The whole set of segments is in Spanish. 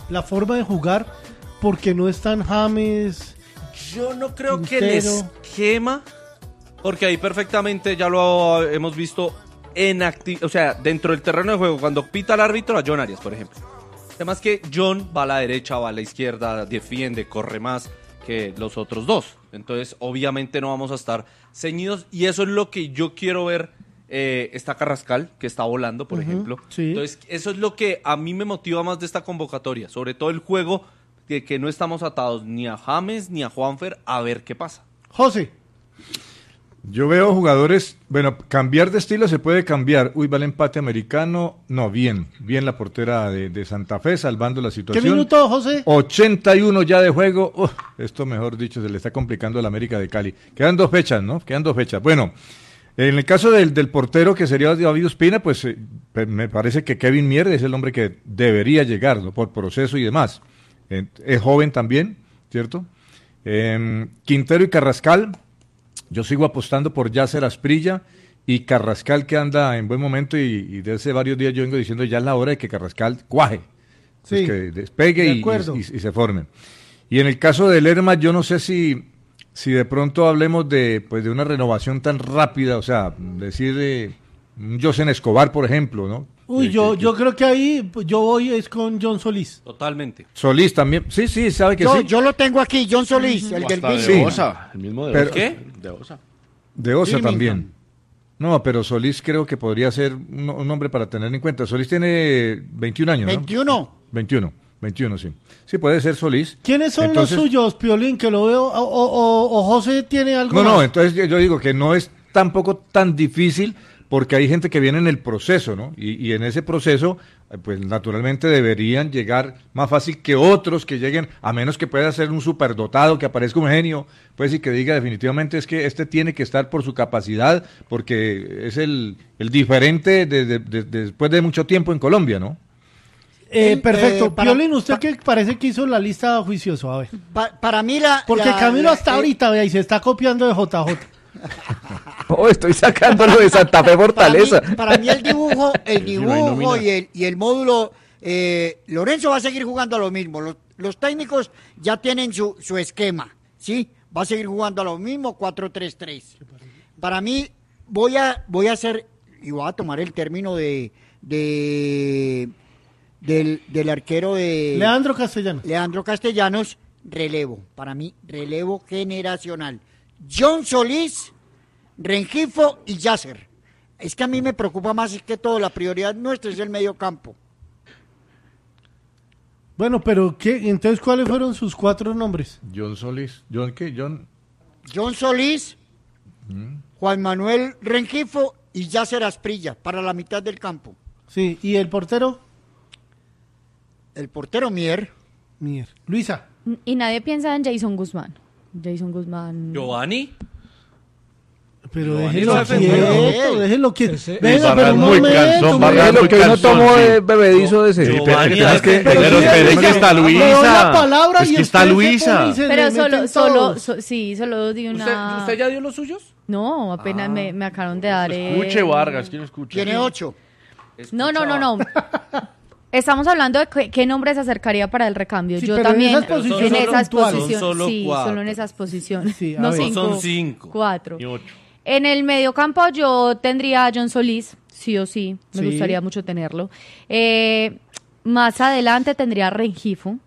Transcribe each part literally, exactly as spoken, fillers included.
la forma de jugar, porque no están James. Yo no creo Quintero. que el esquema, porque ahí perfectamente ya lo hemos visto en acti- o sea, dentro del terreno de juego, cuando pita el árbitro a John Arias, por ejemplo. Además que John va a la derecha, va a la izquierda, defiende, corre más que los otros dos. Entonces, obviamente no vamos a estar ceñidos y eso es lo que yo quiero ver. Eh, está Carrascal, que está volando, por uh-huh, ejemplo. Sí. Entonces, eso es lo que a mí me motiva más de esta convocatoria. Sobre todo el juego, de que no estamos atados ni a James ni a Juanfer, a ver qué pasa. José. Yo veo jugadores, bueno, cambiar de estilo se puede cambiar. Uy, va el empate americano. No, bien, bien la portera de, de Santa Fe, salvando la situación. ¿Qué minuto, José? ochenta y uno ya de juego. Uf, esto, mejor dicho, se le está complicando a la América de Cali. Quedan dos fechas, ¿no? Quedan dos fechas. Bueno, en el caso del, del portero, que sería David Ospina, pues eh, me parece que Kevin Mier es el hombre que debería llegar, ¿no? Por proceso y demás. Eh, es joven también, ¿cierto? Eh, Quintero y Carrascal, yo sigo apostando por Yasser Asprilla y Carrascal, que anda en buen momento, y, y desde hace varios días yo vengo diciendo ya es la hora de que Carrascal cuaje, sí, pues que despegue de y, y, y, y se forme. Y en el caso de Lerma, yo no sé si... Si de pronto hablemos de pues de una renovación tan rápida, o sea, decir de un Josen Escobar, por ejemplo, ¿no? Uy, que, yo que, yo creo que ahí yo voy es con John Solís. Totalmente. Solís también, sí, sí, sabe que yo, sí. Yo lo tengo aquí, John Solís, el del de sí. Osa, el mismo de Pero, Osa. ¿Qué? De Osa. De Osa Sí, también. mismo. No, pero Solís creo que podría ser un, un hombre para tener en cuenta. Solís tiene veintiún años, ¿no? veintiuno. veintiuno, veintiuno, sí. Sí, puede ser Solís. ¿Quiénes son Entonces, los suyos, Piolín, que lo veo? O, o, o, o José tiene algo No, más? no, entonces yo, yo digo que no es tampoco tan difícil porque hay gente que viene en el proceso, ¿no? Y, y en ese proceso, pues naturalmente deberían llegar más fácil que otros que lleguen, a menos que pueda ser un superdotado, que aparezca un genio, pues y que diga definitivamente es que este tiene que estar por su capacidad, porque es el, el diferente de, de, de, de, después de mucho tiempo en Colombia, ¿no? Eh, El, perfecto. eh, para- Piolín, usted pa- que parece que hizo la lista juicioso, a ver. Pa- para mí la... Porque la- Camilo la- hasta eh, ahorita, vea, y se está copiando de J J. Oh, estoy sacándolo de Santa Fe Fortaleza. Para mí, para mí el dibujo, el Sí, no hay dibujo nómina. y el, y el módulo, eh, Lorenzo va a seguir jugando a lo mismo. Los, los técnicos ya tienen su, su esquema, ¿sí? Va a seguir jugando a lo mismo, cuatro tres tres. Para mí, voy a, voy a hacer, y voy a tomar el término de, de del, del arquero de Leandro Castellano. Leandro Castellanos, relevo. Para mí, relevo generacional. John Solís, Rengifo y Yasser. Es que a mí me preocupa más que todo, la prioridad nuestra es el medio campo. Bueno, pero ¿qué? Entonces, ¿cuáles fueron sus cuatro nombres? John Solís, John qué, John John Solís, Juan Manuel Rengifo y Yasser Asprilla para la mitad del campo. Sí, ¿y el portero? El portero Mier. Mier. Luisa. Y nadie piensa en Jason Guzmán. Jason Guzmán. Giovanni. Pero No, déjelo no se quieto, ofendió. déjelo quieto. Ese- Venga, Barras pero un muy momento, cansón, hombre. Barras Lo muy que uno cansón, tomó sí. de bebedizo de ese. Yo- Pero, Giovanni, pero es que, pero pero sí, espere oiga, que está le doy Luisa. la palabra Es y que está usted se Luisa. pone y se Pero le solo, meten solo, todos. so- sí, solo di una... ¿Usted, ¿Usted ya dio los suyos? No, apenas me, me acabaron de dar... eh, Escuche, Vargas, ¿quién escucha? Tiene ocho. No, no, no, no. Estamos hablando de qué, qué nombre se acercaría para el recambio. Sí, Yo pero en también esas posiciones en esas puntuales. posiciones, Son solo sí, cuatro. solo en esas posiciones. Sí, a no ver. cinco, Son cinco. cuatro. Y ocho. En el mediocampo yo tendría a John Solís, sí o sí, me Sí. gustaría mucho tenerlo. Eh, más adelante tendría a Rengifo.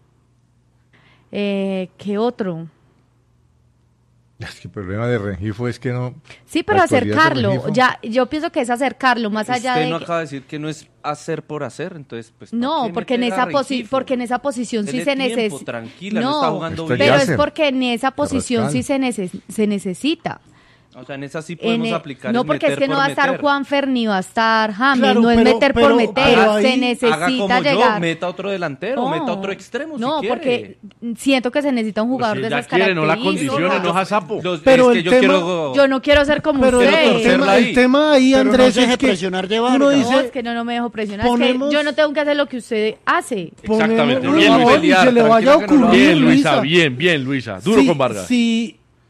Eh, ¿Qué otro? Es que el problema de Rengifo es que no... Sí, pero las cualidades de acercarlo. Rengifo- Ya, yo pienso que es acercarlo, más allá Usted de no que- acaba de decir que no es hacer por hacer, entonces pues ¿para No, qué porque en meter a esa posi Rengifo? porque en esa posición sí Dele se tiempo, necesita. tranquila, no está jugando Está bien. Pero Yasser. es porque en esa posición Carrascal. sí se, neces- se necesita. O sea, en esa sí En podemos e- aplicar no, el porque es meter que no por va a estar meter. Juanfer ni va a estar James, Claro, no es pero- meter pero- por meter, pero ahí- se Haga necesita como llegar. yo, meta otro delantero, No, meta otro extremo no, si porque quiere. siento que se necesita un jugador Pues si de ella esas quiere, no la características. condicione, no es sapo. Los- Pero es que el yo tema- quiero... Yo no quiero ser como Pero el, usted. el torcerla tema, ahí. el tema ahí, Pero no Andrés, se deje es que presionar de uno Vargas. dice, No, es que no, no me dejo presionar. ponemos- Es que yo no tengo que hacer lo que usted hace. Exactamente, ponemos- bien, no, Luisa. y se le vaya a Tranquila que no lo ocurrir, Bien, Luisa, Luisa. bien, bien, Luisa. Duro si, con Vargas. Si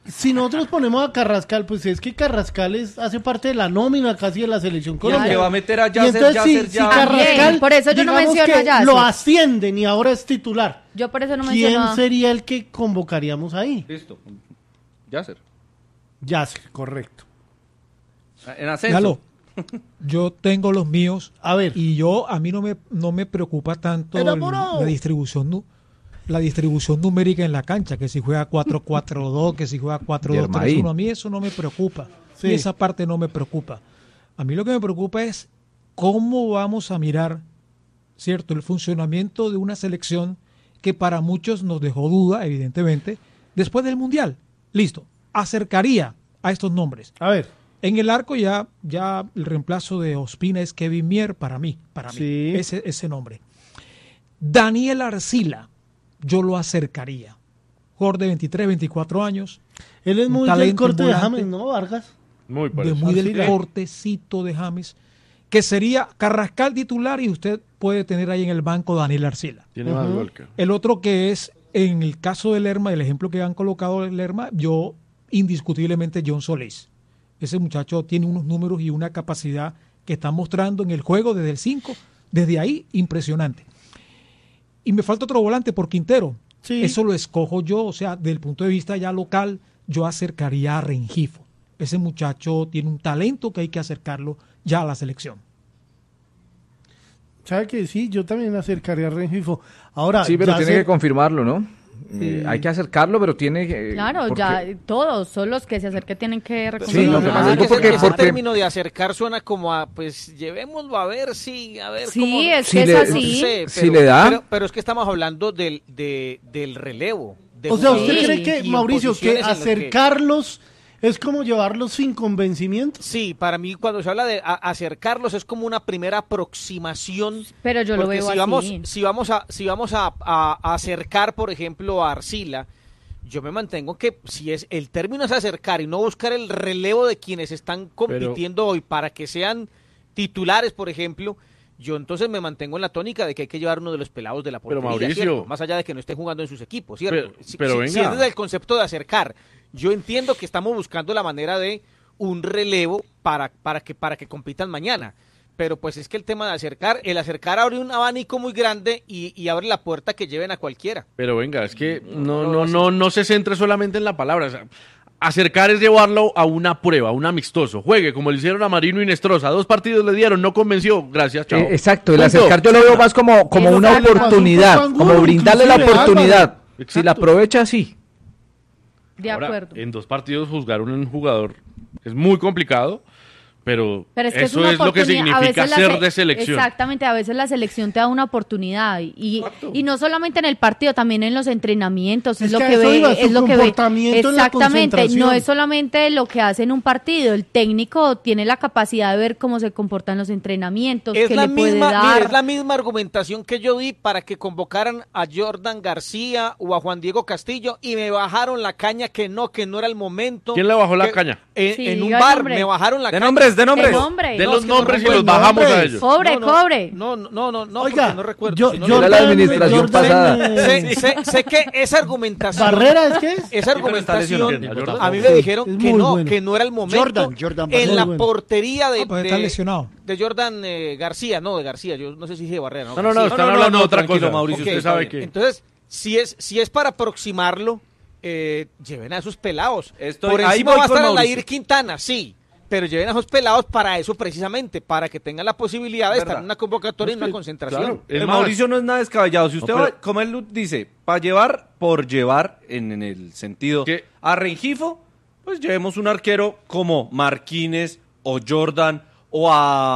si nosotros ponemos a Carrascal, pues es que Carrascal es, hace parte de la nómina casi de la selección colombiana. que va a meter a Y Yasser, entonces, si, Yasser si ya. Carrascal, También, por eso yo no digamos menciono que a Yasser. lo ascienden y ahora es titular, Yo por eso no ¿quién menciono. a- sería el que convocaríamos ahí? Listo. Yasser. Yasser, correcto. En ascenso. Galo, yo tengo los míos. A ver. Y yo, a mí no me, no me preocupa tanto el- Enamorado. la distribución nu- la distribución numérica en la cancha, que si juega cuatro cuatro dos, que si juega cuatro dos tres uno, a mí eso no me preocupa. Sí. Y esa parte no me preocupa. A mí lo que me preocupa es cómo vamos a mirar, ¿cierto?, el funcionamiento de una selección que para muchos nos dejó duda, evidentemente, después del Mundial. Listo, acercaría a estos nombres. A ver. En el arco ya, ya el reemplazo de Ospina es Kevin Mier para mí, para mí, Sí. ese, ese nombre. Daniel Arcila, yo lo acercaría. Jugador de veintitrés, veinticuatro años, Él es Un muy del talento corte de volante. James, ¿no, Vargas? Muy de parecido. muy del Arcila. cortecito de James, que sería Carrascal titular y usted puede tener ahí en el banco Daniel Arcila. Tiene más gol que. El otro que es, en el caso de Lerma, el ejemplo que han colocado de Lerma, yo indiscutiblemente John Solís. Ese muchacho tiene unos números y una capacidad que está mostrando en el juego desde el cinco, desde ahí, impresionante. Y me falta otro volante por Quintero. Sí. Eso lo escojo yo, o sea, desde el punto de vista ya local, yo acercaría a Rengifo. Ese muchacho tiene un talento que hay que acercarlo ya a la selección. ¿Sabe que sí? Yo también acercaría a Rengifo. Ahora, Sí, pero ya tiene sé- que confirmarlo, ¿no? Eh, hay que acercarlo, pero tiene que... Claro, porque- ya todos, son los que se acerquen tienen que Sí, lo que pasa reconfirmar. es que porque- ese porque- término de acercar suena como a, pues, llevémoslo a ver si, a ver Sí, cómo... es Si que le- es así. No sé, Si pero- le da- Pero, pero es que estamos hablando del, de, del relevo. de O sea, ¿usted jugadores cree que, y en Mauricio, que posiciones en las que- acercarlos es como llevarlos sin convencimiento? Sí, para mí cuando se habla de a- acercarlos es como una primera aproximación. Pero yo lo porque veo si vamos, así. si vamos a, si vamos a, a- a acercar, por ejemplo, a Arcila, yo me mantengo que si es el término es acercar y no buscar el relevo de quienes están compitiendo hoy para que sean titulares, por ejemplo, yo entonces me mantengo en la tónica de que hay que llevar uno de los pelados de la Pero, portería, Mauricio. ¿cierto? Más allá de que no esté jugando en sus equipos, ¿cierto? Pero- Si- pero si, venga. si es desde el concepto de acercar, yo entiendo que estamos buscando la manera de un relevo para, para, que, para que compitan mañana. Pero pues es que el tema de acercar, el acercar abre un abanico muy grande y, y abre la puerta que lleven a cualquiera. Pero venga, es que no, no, no, no se centre solamente en la palabra. O sea, acercar es llevarlo a una prueba, a un amistoso. Juegue, como le hicieron a Marino y Nestroza. Dos partidos le dieron, no convenció. Gracias, chao. Eh, exacto, el Punto. acercar yo lo veo más como, como Eso una también pasó oportunidad, con como Angulo, brindarle la inclusive, oportunidad. Álvaro. Si Exacto. la aprovecha, sí. De Ahora, acuerdo. en dos partidos juzgar a un jugador es muy complicado, pero, Pero es que eso es, una es lo que oportunidad. A significa veces la ser se- de selección. Exactamente, a veces la selección te da una oportunidad y, y, Exacto. y no solamente en el partido, también en los entrenamientos, es, Es lo que que a eso ve, iba, su es lo que ve. comportamiento en la Exactamente, concentración. no es solamente lo que hace en un partido, el técnico tiene la capacidad de ver cómo se comportan los entrenamientos, Es qué la, le puede misma, dar. mire, es la misma argumentación que yo di para que convocaran a Jordan García o a Juan Diego Castillo y me bajaron la caña que no, que no era el momento. ¿Quién le bajó la que- caña? En, Sí, en un diga el bar nombre. me bajaron la De caña. nombres, de nombres. ¿Qué nombre? De No, los es que no nombres y recuerdo los bajamos a nombres. ellos. Cobre, no, no, cobre. No, no, no, no, no, Oiga, porque no recuerdo. yo, si no, yo Era la administración pasada. sé, sé, sé que esa argumentación, ¿Barrera es que es? esa pero está lesionado. argumentación, Jordan. a mí me dijeron Es que muy no, bueno. que no era el momento. Jordan, Jordan en Barrera. la Muy bueno. portería de, Ah, pues está de- lesionado. de Jordan eh, García, no, de García, yo no sé si dije Barrera. No, no, no, García. están no, hablando no, de otra tranquilo, cosa. Mauricio, Ok, usted está sabe bien. que... Entonces, si es, si es para aproximarlo, eh, lleven a esos pelados. Estoy- Por ahí encima voy va a con estar Mauricio. Alair Quintana, sí. Pero lleven a esos pelados para eso precisamente, para que tengan la posibilidad de Verdad. estar en una convocatoria y en Es una que, concentración. claro, es El más, Mauricio no es nada descabellado. Si usted No, pero- va, como él dice, para llevar por llevar, en, en el sentido ¿Qué? a Rengifo, pues llevemos un arquero como Marquínez o Jordan o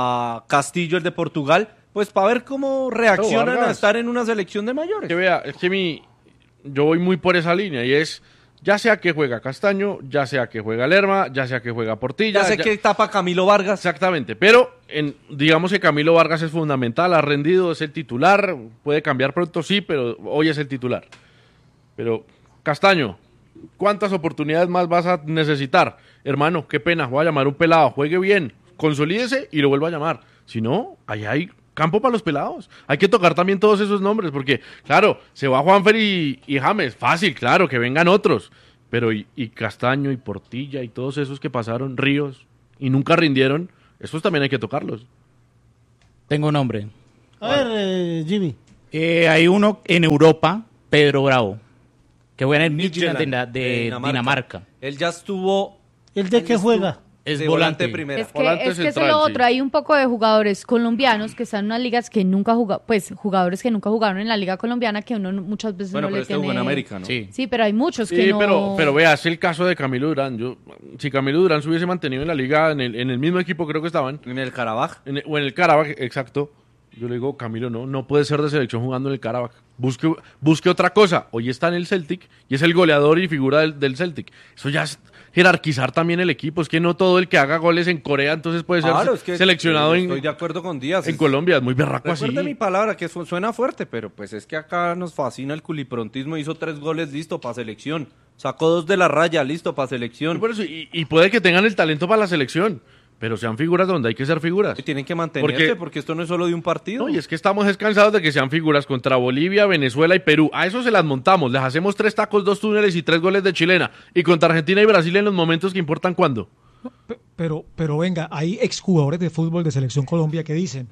a Castillo, el de Portugal, pues para ver cómo reaccionan Vargas. a estar en una selección de mayores. Que vea, es que mi, yo voy muy por esa línea y es, ya sea que juega Castaño, ya sea que juega Lerma, ya sea que juega Portilla. Ya sé que tapa Camilo Vargas. Exactamente, pero en, digamos que Camilo Vargas es fundamental, ha rendido, es el titular, puede cambiar pronto, sí, pero hoy es el titular. Pero, Castaño, ¿cuántas oportunidades más vas a necesitar? Hermano, qué pena, voy a llamar a un pelado, juegue bien, consolídese y lo vuelvo a llamar. Si no, ahí hay campo para los pelados. Hay que tocar también todos esos nombres, porque, claro, se va Juanfer y, y James, fácil, claro, que vengan otros. Pero y, y Castaño y Portilla y todos esos que pasaron, Ríos, y nunca rindieron, esos también hay que tocarlos. Tengo un nombre. A ver, eh, Jimmy. Eh, hay uno en Europa, Pedro Bravo, que juega en el Midtjylland de, Midtjylland, de de Dinamarca. Dinamarca. Él ya estuvo... ¿El de qué juega? Es de volante. primera. Es que, Volante es que eso es central, lo sí. otro. Hay un poco de jugadores colombianos que están en unas ligas que nunca jugaron, pues jugadores que nunca jugaron en la liga colombiana que uno muchas veces Bueno, no pero le este tiene. jugó en América, ¿no? Sí. Sí, pero hay muchos que Sí, no. pero, pero vea, es el caso de Camilo Durán. Yo, si Camilo Durán se hubiese mantenido en la liga, en el, en el mismo equipo creo que estaban, En el Karabaj. en el- o en el Karabaj, exacto, yo le digo, Camilo, no, no puede ser de selección jugando en el Karabaj. Busque, busque otra cosa. Hoy está en el Celtic y es el goleador y figura del, del Celtic. Eso ya es jerarquizar también el equipo. Es que no todo el que haga goles en Corea entonces puede ser Claro, es que seleccionado eh, en, Estoy de acuerdo con Díaz. en Es- Colombia. Es muy berraco así. Recuerde mi palabra, que su- suena fuerte, pero pues es que acá nos fascina el culiprontismo. Hizo tres goles, listo, para selección. Sacó dos de la raya, listo, para selección. Por eso, y, y puede que tengan el talento para la selección, pero sean figuras donde hay que ser figuras. Y tienen que mantenerse, Porque- porque, esto no es solo de un partido. No, y es que estamos descansados de que sean figuras contra Bolivia, Venezuela y Perú. A eso se las montamos. Les hacemos tres tacos, dos túneles y tres goles de chilena. Y contra Argentina y Brasil en los momentos que importan, ¿cuándo? Pe- Pero, pero venga, hay exjugadores de fútbol de Selección Colombia que dicen,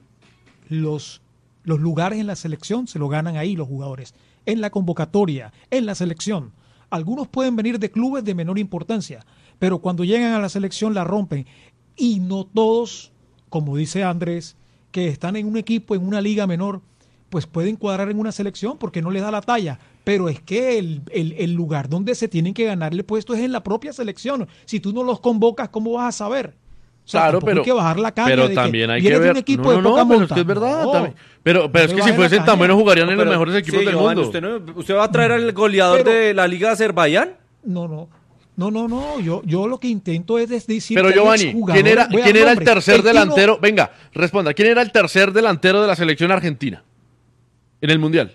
los, los lugares en la selección se lo ganan ahí los jugadores, en la convocatoria, en la selección. Algunos pueden venir de clubes de menor importancia, pero cuando llegan a la selección la rompen. Y no todos, como dice Andrés, que están en un equipo, en una liga menor, pues pueden cuadrar en una selección porque no les da la talla. Pero es que el, el, el lugar donde se tienen que ganar el puesto es en la propia selección. Si tú no los convocas, ¿cómo vas a saber? O sea, Claro, tampoco pero, hay que bajar la caña pero de que también hay vienes que de ver. un equipo no, de no, no, poca pero monta. es que es verdad. No. también. Pero, pero es No que le si bajes la fuesen tan caña. buenos jugarían en Pero- los mejores equipos sí, del Giovanni, mundo. ¿usted, no- ¿Usted va a traer al goleador Pero- de la Liga de Azerbaiyán? No, no. No, no, no. Yo, yo lo que intento es decir. Pero que hay Giovanni, exjugadores- ¿quién era, voy a ¿quién era el nombre. tercer El Tino- delantero? Venga, responda. ¿Quién era el tercer delantero de la selección argentina en el Mundial?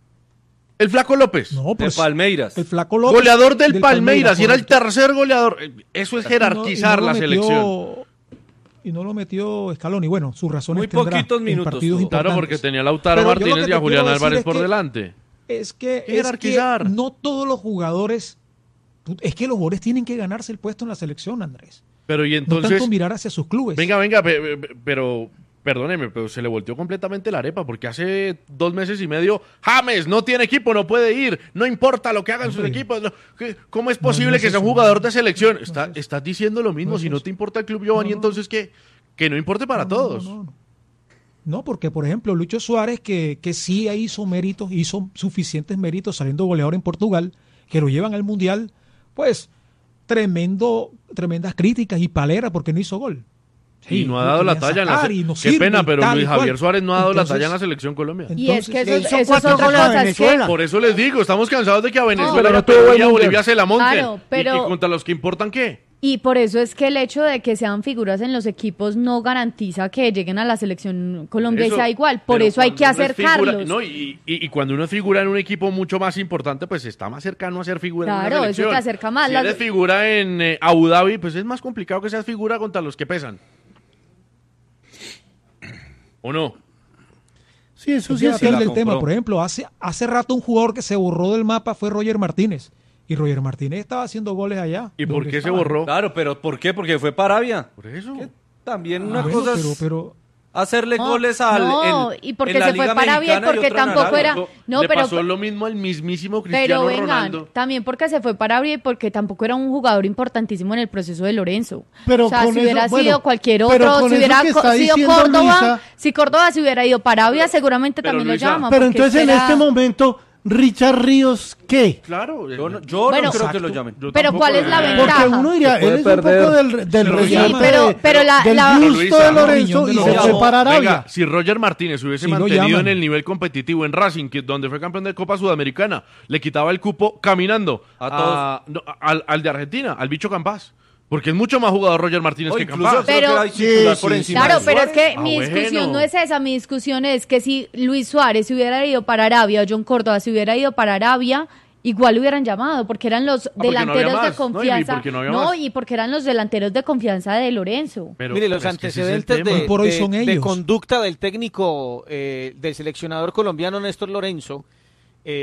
El Flaco López. No, pues. de Palmeiras. El Flaco López. Goleador del, Palmeiras, y era el correcto. tercer goleador. Eso es Y no- jerarquizar y no la lo metió- selección. Y no lo metió Scaloni. Bueno, sus razones Muy tendrá poquitos en minutos partidos tuvo. Claro, importantes. porque tenía a Lautaro Pero yo lo que Martínez y te a Julián quiero decir Álvarez es por que- delante. Es que, es que Jerarquizar. no todos los jugadores. Es que los jugadores tienen que ganarse el puesto en la selección, Andrés. Pero y No entonces. tanto mirar hacia sus clubes. Venga, venga, pe- pe- pero perdóneme, pero se le volteó completamente la arepa porque hace dos meses y medio James no tiene equipo, no puede ir, no importa lo que hagan sus Hombre. equipos. no, ¿qué- ¿Cómo es No, posible no es que sea un eso, jugador no. de selección? No es Está, eso. estás diciendo lo mismo, No es si no eso. te importa el club Giovanni, No, no. entonces que, que no importe para No, no, todos. No, no. No, porque por ejemplo Lucho Suárez, que, que sí hizo méritos, hizo suficientes méritos saliendo goleador en Portugal, que lo llevan al Mundial, pues tremendo, tremendas críticas y palera porque no hizo gol. Y Sí, no ha lo dado la querían talla en la sacar se- y no Qué sirve pena, y pero tal y Luis cual. Javier Suárez no ha dado la Entonces- talla en la selección Colombia. Y es que eso, Le hizo eso es cuatro otra goles a cosa. Es que, Venezuela. Por eso les digo, estamos cansados de que a Venezuela pero y a no tuvo Perú buen y a mundial. Bolivia se la monten. Claro, Y- pero- y, contra los que importan, ¿qué? y por eso es que el hecho de que sean figuras en los equipos no garantiza que lleguen a la selección Colombia Eso, y sea igual. Por pero eso hay que cuando uno es figura- acercarlos. no, y, y- y cuando uno es figura en un equipo mucho más importante, pues está más cercano a ser figura en Claro, una eso selección. te acerca más. Si Las- eres figura en eh, Abu Dhabi, pues es más complicado que seas figura contra los que pesan. ¿O no? Sí, eso Eso sí es depende cierto. del tema. compró. Por ejemplo, hace, hace rato un jugador que se borró del mapa fue Roger Martínez. Y Roger Martínez estaba haciendo goles allá. ¿Y por donde qué se estaba. borró? Claro, pero ¿por qué? Porque fue para Arabia. Por eso. Que también Ah, una bueno, cosa pero, es pero hacerle No, goles al no, en- y porque en la se fue Liga para Arabia y Mexicana porque otra en tampoco Arabia. era- Eso no, le pero- pasó lo mismo al mismísimo Cristiano Pero vengan, Ronaldo. también porque se fue para Arabia y porque tampoco era un jugador importantísimo en el proceso de Lorenzo. Pero o sea, con si eso- hubiera bueno, sido cualquier pero otro, con si eso hubiera que co- está sido diciendo Córdoba, Luisa- si Córdoba se hubiera ido para Arabia, seguramente Pero también Luisa- lo llama. Pero porque entonces en era- este momento, Richard Ríos, ¿qué? Claro. Yo no, yo Bueno, no creo exacto. que lo llamen. Yo Pero tampoco ¿cuál lo es la llamo. ventaja? Porque uno diría, Se puede él es un poco perder. del, del Sí, reglamento pero- de- pero la- del la- gusto Luisa, de Lorenzo no, y no, se no, fue no, para Arabia. Venga, si Roger Martínez se hubiese Sí lo mantenido llaman. en el nivel competitivo en Racing, que, donde fue campeón de Copa Sudamericana, le quitaba el cupo caminando A a- no, al, al de Argentina, al bicho Campás. Porque es mucho más jugador Roger Martínez O que incluso Campás. creo Pero- que era titular Sí, por sí, encima Claro, de pero es Suárez. que Ah, mi bueno. discusión no es esa, mi discusión es que si Luis Suárez se hubiera ido para Arabia o John Córdoba se hubiera ido para Arabia, igual lo hubieran llamado, porque eran los porque no había delanteros más, de ¿no? Y confianza. porque no había No, más. y porque eran los delanteros de confianza de Lorenzo. Pero, Mire, los pero es que ese es el antecedentes tema. de, Hoy por hoy de- son de ellos. conducta del técnico, eh, del seleccionador colombiano Néstor Lorenzo, eh,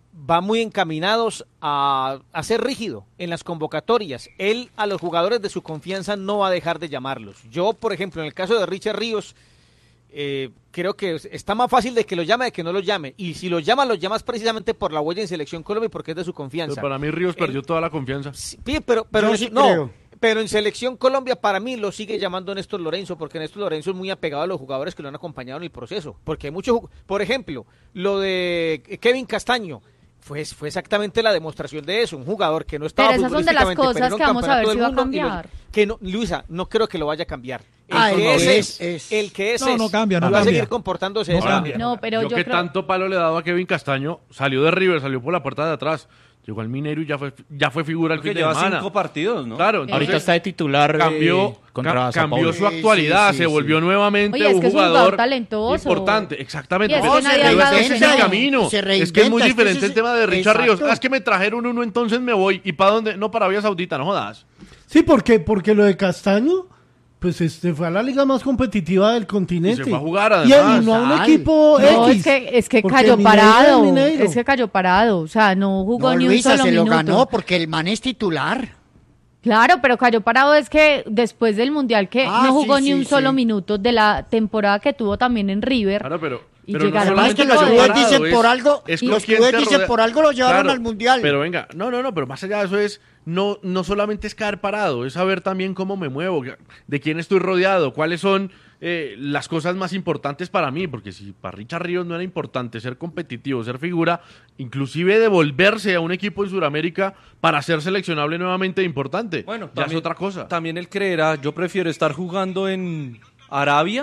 va muy encaminados a, a ser rígido en las convocatorias. Él a los jugadores de su confianza no va a dejar de llamarlos. Yo, por ejemplo, en el caso de Richard Ríos, eh, creo que está más fácil de que lo llame de que no lo llame. Y si lo llama, lo llamas precisamente por la huella en Selección Colombia y porque es de su confianza. Pero para mí Ríos Él, perdió toda la confianza. Sí, pero, pero Yo en, sí no, creo. pero en Selección Colombia para mí lo sigue llamando Néstor Lorenzo, porque Néstor Lorenzo es muy apegado a los jugadores que lo han acompañado en el proceso. Porque hay muchos, por ejemplo, lo de Kevin Castaño. Fue, fue exactamente la demostración de eso, un jugador que no estaba Pero esas son de las futbolísticamente, cosas pero que era un vamos a ver campeonato si va a del mundo y cambiar. lo- que no, Luisa, no creo que lo vaya a cambiar. El Ah, que no, es, es- es, es. el que es, No, no es. cambia, no Y va a cambia. seguir comportándose No de esa cambia. manera. No, pero yo, yo que creo- tanto palo le he dado a Kevin Castaño, salió de River, salió por la puerta de atrás, llegó al Mineiro y ya fue, ya fue figura el Porque fin de lleva semana. cinco partidos, ¿no? Claro, Ahorita entonces está de titular eh, cambió, contra ca- Sao cambió Paulo. su actualidad, Sí, sí, se sí. volvió nuevamente Oye, es un que es un jugador jugador talentoso. importante, exactamente. Y es que Pero nadie ese- habla de ese es eso. el camino. Se Es que es muy reinventa, es que diferente ese el es- tema de Richard exacto. Ríos. Ah, es que me trajeron uno, entonces me voy. ¿Y para dónde? No, para Arabia Saudita, no jodas. Sí, porque, porque lo de Castaño, pues este fue a la liga más competitiva del continente. Y se fue a jugar, Y además. eliminó a un Total. equipo No, X. es que, es que porque cayó Mineiro parado. es Mineiro. Es que cayó parado. O sea, no jugó No, ni Luisa un solo se lo minuto. ganó porque el man es titular. Claro, pero cayó parado es que después del Mundial que Ah, no jugó sí, ni sí, un solo sí. minuto de la temporada que tuvo también en River. Claro, pero, Y pero no llegaron Además solamente que los cayó clubes parado, dicen es- por algo, es los con quién clubes te dicen rodea- por algo lo llevaron Claro, al Mundial. Pero venga, no, no, no, pero más allá de eso es, no, no solamente es caer parado, es saber también cómo me muevo, de quién estoy rodeado, cuáles son eh, las cosas más importantes para mí, porque si para Richard Ríos no era importante ser competitivo, ser figura, inclusive devolverse a un equipo en Sudamérica para ser seleccionable nuevamente importante, Bueno, ya también, es otra cosa. También él creerá, yo prefiero estar jugando en Arabia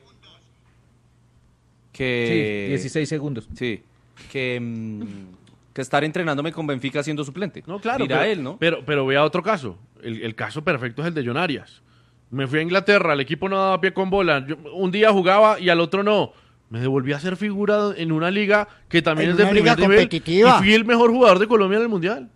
que... Sí, dieciséis segundos. Sí, que, mm, que estar entrenándome con Benfica siendo suplente. No, claro, Dirá pero, él, ¿no? pero, pero vea otro caso. El, el caso perfecto es el de John Arias. Me fui a Inglaterra, el equipo no daba pie con bola. Yo, un día jugaba y al otro no. Me devolví a ser figura en una liga que también En es de una primer liga nivel. competitiva. Y fui el mejor jugador de Colombia en el Mundial.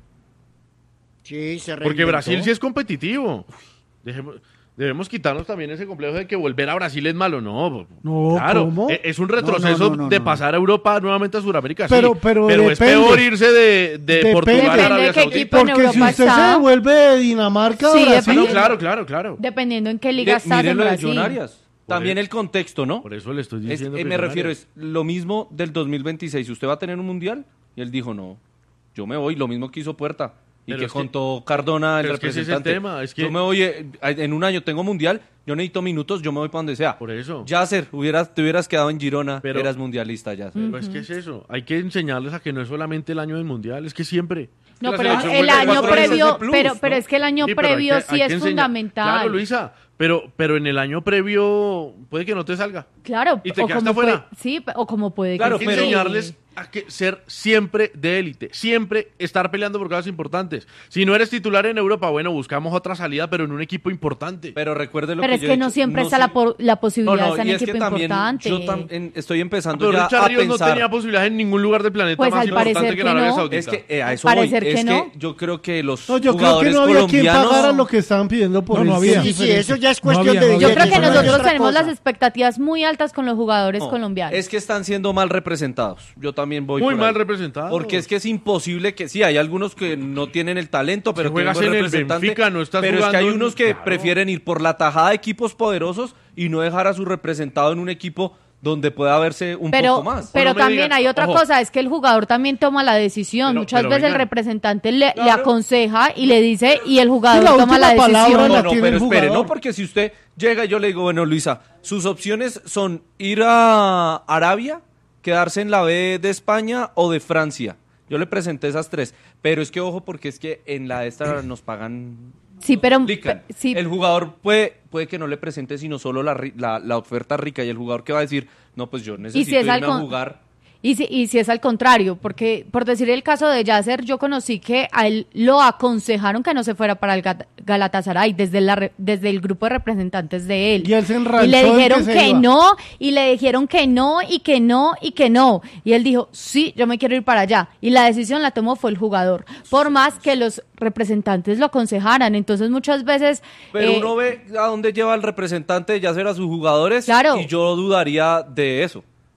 Sí, se Porque reinventó. Brasil sí es competitivo. Dejemos- debemos quitarnos también ese complejo de que volver a Brasil es malo. No, No, claro. ¿cómo? e- Es un retroceso No, no, no, no, de no. pasar a Europa nuevamente a Sudamérica. Pero- sí. pero es depende. peor irse de, de Depende. Portugal a Depende Arabia de qué Saudita. equipo en Porque si Europa usted se está. devuelve de Dinamarca a Sí, Brasil, Ah, no, depende. claro, claro, claro. Dependiendo en qué liga Mire, estás mire en lo de Brasil. John Arias. También eso- el contexto, ¿no? Por eso le estoy Es- diciendo eh, que me John refiero, Arias- es lo mismo del dos mil veintiséis. ¿Usted va a tener un mundial? Y él dijo, no, yo me voy. Lo mismo que hizo Puerta. Y Pero que es que- contó Cardona, el pero es que ese es el representante. tema, es que- Yo me voy, eh, en un año tengo mundial, yo necesito minutos, yo me voy para donde sea. Por eso. Yasser, hubieras, te hubieras quedado en Girona, Pero- eras mundialista, Yasser. Pero es que es eso. Hay que enseñarles a que no es solamente el año del mundial, es que siempre. No, La pero selección el juega año cuatro años previo, de plus, pero, ¿no? pero es que el año Sí, pero hay previo que- sí hay que es enseñar. fundamental. Claro, Luisa, pero, pero en el año previo puede que no te salga. Claro, Y te o quedaste como afuera. puede- sí, o como puede Claro, que Hay que pero- sí. enseñarles a que ser siempre de élite, siempre estar peleando por cosas importantes. Si no eres titular en Europa, bueno, buscamos otra salida, pero en un equipo importante. Pero recuerde lo Pero que es yo que he no dicho, siempre no está sé- la, por- la posibilidad No, no, de estar en y es que equipo también importante. yo tam- en- estoy empezando Pero ya Richard a Ríos no pensar. tenía posibilidades en ningún lugar del planeta Pues más al importante parecer que en que Arabia no. Saudita. Es que eh, a Al eso voy. parecer Es que no. yo creo que los No, yo creo que jugadores no había quien colombianos pagara lo que estaban pidiendo por No, no él. había. Sí, sí, eso ya es No cuestión había, de no había. Yo creo que billetes, eso ya es nosotros otra tenemos cosa. las expectativas muy altas con los jugadores No, colombianos. Es que están siendo mal representados. Yo también voy Muy por mal ahí. representados. Porque es que es imposible que sí, hay algunos que no tienen el talento, pero Si tienen juegas buen en el representante. Benfica, no estás pero es que hay jugando en- unos que Claro. prefieren ir por la tajada de equipos poderosos y no dejar a su representado en un equipo donde pueda verse un pero, poco más. pero No me también digas, hay otra ojo. cosa, es que el jugador también toma la decisión. Pero- Muchas pero veces el venga. representante le, le Claro. aconseja y le dice y el jugador Sí, la toma la última palabra decisión. la No, no, tiene pero el espere, jugador. no, porque si usted llega y yo le digo, bueno, Luisa, sus opciones son ir a Arabia, quedarse en la B de España o de Francia. Yo le presenté esas tres, pero es que ojo, porque es que en la de esta nos pagan. Sí, pero Aplican. pe- sí, El jugador puede, puede que no le presente sino solo la, ri- la, la oferta rica y el jugador que va a decir, no, pues yo necesito es irme al a con- jugar. Y si, y si es al contrario, porque por decir el caso de Yasser, yo conocí que a él lo aconsejaron que no se fuera para el Gat- Galatasaray desde, la re- desde el grupo de representantes de él. Y él se enranchó Y le en dijeron que que, se iba. no, y le dijeron que no, y que no, y que no. Y él dijo, sí, yo me quiero ir para allá. Y la decisión la tomó fue el jugador, por más que los representantes lo aconsejaran. Entonces muchas veces... Pero eh, uno ve a dónde lleva el representante de Yasser a sus jugadores Claro. y yo dudaría de eso.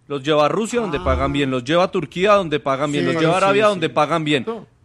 Los lleva a Rusia, donde pagan bien. Los lleva a Turquía, donde pagan bien. Sí, los lleva a sí, Arabia, sí. donde pagan bien.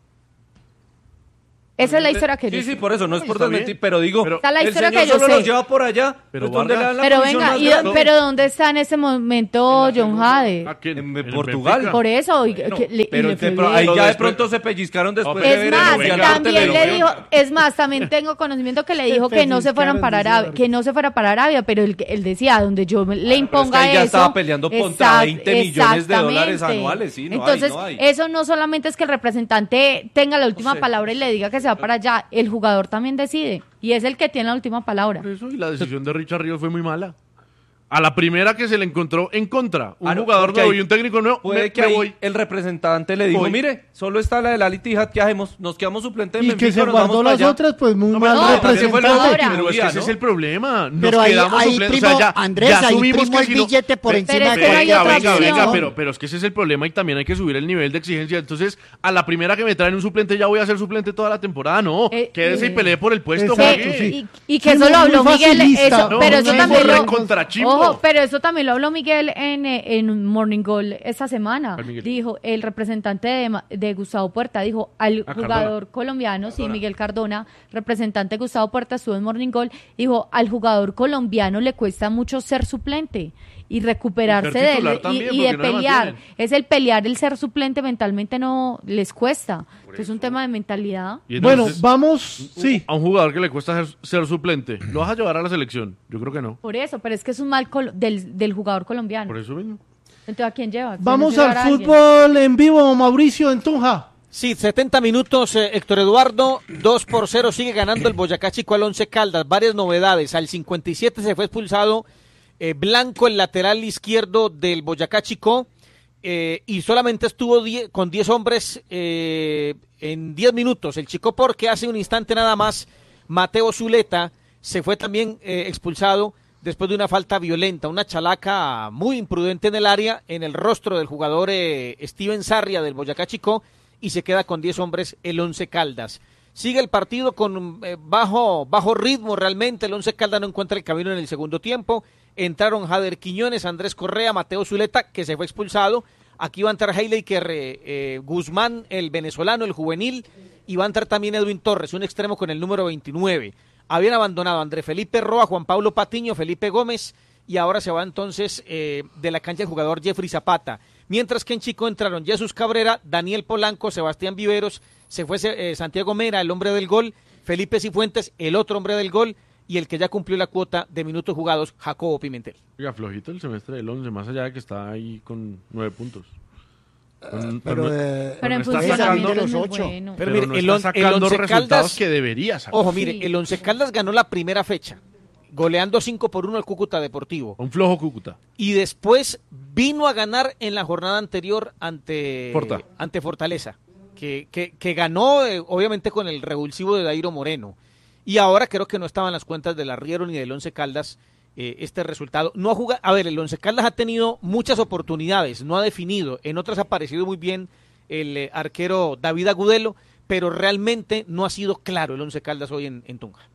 Esa es la historia que yo Sí, sí, sé. por eso, no es por Está desmentir, bien. pero digo, Pero- Esa es la el historia señor que yo solo sé. los lleva por allá, Pero pues, donde le Vargas- dan la Pero comisión venga, más y- grande. pero ¿dónde está en ese momento John Jade? ¿A quién? En el Portugal. Benfica. Por eso, y- Bueno, que le- y Pero le de fue pro- bien. ahí ya de Después- pronto se pellizcaron después No, de pero- Es ver el más, Mundial venga, por también le televisión. dijo, es más, también tengo conocimiento que le dijo que no se fueran para Arabia, que no se fuera para Arabia, pero él, él decía, donde yo me- le Pero es que imponga ahí ya eso. estaba peleando contra exact- veinte millones de dólares exactamente. anuales, sí, no hay, Entonces, no hay. eso no solamente es que el representante tenga la última sé. palabra y le diga que se va para allá, el jugador también decide, y es el que tiene la última palabra. Por eso, y la decisión de Richard Ríos fue muy mala. A la primera que se le encontró en contra, un Ah, no, jugador porque nuevo ahí y un técnico nuevo, Puede me, que me ahí voy. el representante le dijo, Voy. mire, solo está la del Al Ittihad, ¿qué hacemos? Nos quedamos suplentes en Y que Benfica, se nos guardó vamos para las allá. otras, pues muy No, mal pero no, ese fue el representante. ahora. Pero es que ese ¿no? es el problema. Nos Pero ahí, quedamos ahí suplentes, primo, o sea, ya, Andrés, ya ahí asumimos primo que el si no- billete por Pero encima es de que no hay venga, otra venga, opción. venga, pero, pero es que ese es el problema y también hay que subir el nivel de exigencia. Entonces, a la primera que me traen un suplente, ya voy a ser suplente toda la temporada. No, Eh, quédese eh, y pelee por el puesto. exacto, juegue. sí. Y, y que Sí, eso lo muy habló Miguel, facilista. eso, No, pero un eso chimbo también lo, recontra chimbo. ojo, pero eso también lo habló Miguel en, eh, en Morning Goal esta semana. ¿Cuál Miguel? Dijo, el representante de, Ma- de Gustavo Puerta dijo al Ah, jugador Cardona. colombiano, sí, Miguel Cardona, representante de Gustavo Puerta, estuvo en Morning Goal, dijo, al jugador colombiano le cuesta mucho ser suplente y recuperarse Ser de él titular y, también, y de porque no le pelear. mantienen. Es el pelear, el ser suplente mentalmente no les cuesta. Es un tema de mentalidad. Y Bueno, entonces, vamos, sí. a un jugador que le cuesta ser, ser suplente, ¿lo vas a llevar a la selección? Yo creo que no. Por eso, pero es que es un mal col- del, del jugador colombiano. Por eso mismo. Entonces, ¿a quién lleva? Vamos ¿Quién al llevará a alguien? fútbol en vivo, Mauricio en Tunja. Sí, setenta minutos, eh, Héctor Eduardo, dos por cero, sigue ganando el Boyacá Chico al Once Caldas, varias novedades, al cincuenta y siete se fue expulsado eh, Blanco, el lateral izquierdo del Boyacá Chico, eh, y solamente estuvo die- con diez hombres eh, en diez minutos, el Chico, porque hace un instante nada más Mateo Zuleta se fue también eh, expulsado después de una falta violenta, una chalaca muy imprudente en el área, en el rostro del jugador eh, Steven Sarria del Boyacá Chico, y se queda con diez hombres el Once Caldas. Sigue el partido con eh, bajo, bajo ritmo realmente, el Once Caldas no encuentra el camino en el segundo tiempo, entraron Jader Quiñones, Andrés Correa, Mateo Zuleta, que se fue expulsado, aquí va a entrar Heileker eh, eh, Guzmán, el venezolano, el juvenil, y va a entrar también Edwin Torres, un extremo con el número veintinueve. Habían abandonado a André Felipe Roa, Juan Pablo Patiño, Felipe Gómez, y ahora se va entonces eh, de la cancha el jugador Jeffrey Zapata. Mientras que en Chico entraron Jesús Cabrera, Daniel Polanco, Sebastián Viveros, se fue eh, Santiago Mera, el hombre del gol, Felipe Cifuentes, el otro hombre del gol, y el que ya cumplió la cuota de minutos jugados, Jacobo Pimentel. Oiga, flojito el semestre del once, más allá de que está ahí con nueve puntos. Con- Pero, no- eh, Pero en está funcionamiento sacando es los muy ocho. bueno. pero mire, no el está on- el sacando Once resultados Caldas- que debería sacar. Ojo, mire, Sí. el Once Caldas ganó la primera fecha, goleando cinco por uno al Cúcuta Deportivo. Un flojo Cúcuta. Y después vino a ganar en la jornada anterior ante, Forta. ante Fortaleza, que, que, que ganó eh, obviamente con el revulsivo de Dairo Moreno. Y ahora creo que no estaban las cuentas del Arriero ni del Once Caldas eh, este resultado. No ha jugado, a ver, el Once Caldas ha tenido muchas oportunidades, no ha definido, en otras ha aparecido muy bien el eh, arquero David Agudelo, pero realmente no ha sido claro el Once Caldas hoy en, en Tunja.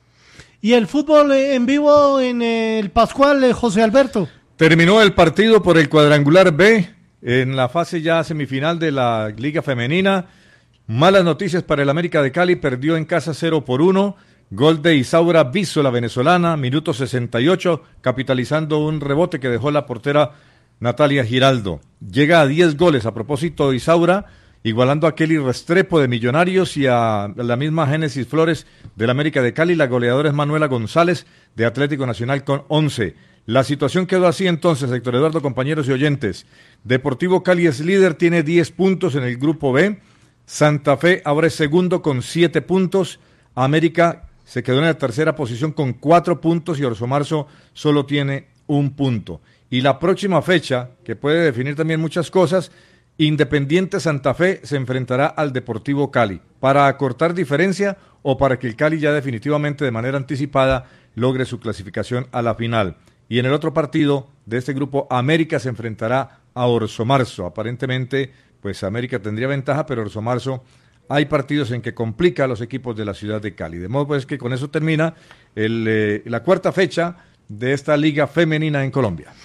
Y el fútbol eh, en vivo en eh, el Pascual, eh, José Alberto. Terminó el partido por el cuadrangular B en la fase ya semifinal de la Liga Femenina. Malas noticias para el América de Cali, perdió en casa cero por uno. Gol de Isaura Viso, la venezolana, minuto sesenta y ocho, capitalizando un rebote que dejó la portera Natalia Giraldo. Llega a diez goles a propósito de Isaura, igualando a Kelly Restrepo de Millonarios y a la misma Génesis Flores del América de Cali. La goleadora es Manuela González de Atlético Nacional con once. La situación quedó así entonces, Héctor Eduardo, compañeros y oyentes. Deportivo Cali es líder, tiene diez puntos en el grupo B. Santa Fe ahora es segundo con siete puntos. América se quedó en la tercera posición con cuatro puntos y Orso Marzo solo tiene un punto. Y la próxima fecha, que puede definir también muchas cosas, Independiente Santa Fe se enfrentará al Deportivo Cali para acortar diferencia o para que el Cali ya definitivamente de manera anticipada logre su clasificación a la final. Y en el otro partido de este grupo, América se enfrentará a Orso Marzo. Aparentemente, pues América tendría ventaja, pero Orso Marzo hay partidos en que complica a los equipos de la ciudad de Cali. De modo pues que con eso termina el, eh, la cuarta fecha de esta liga femenina en Colombia.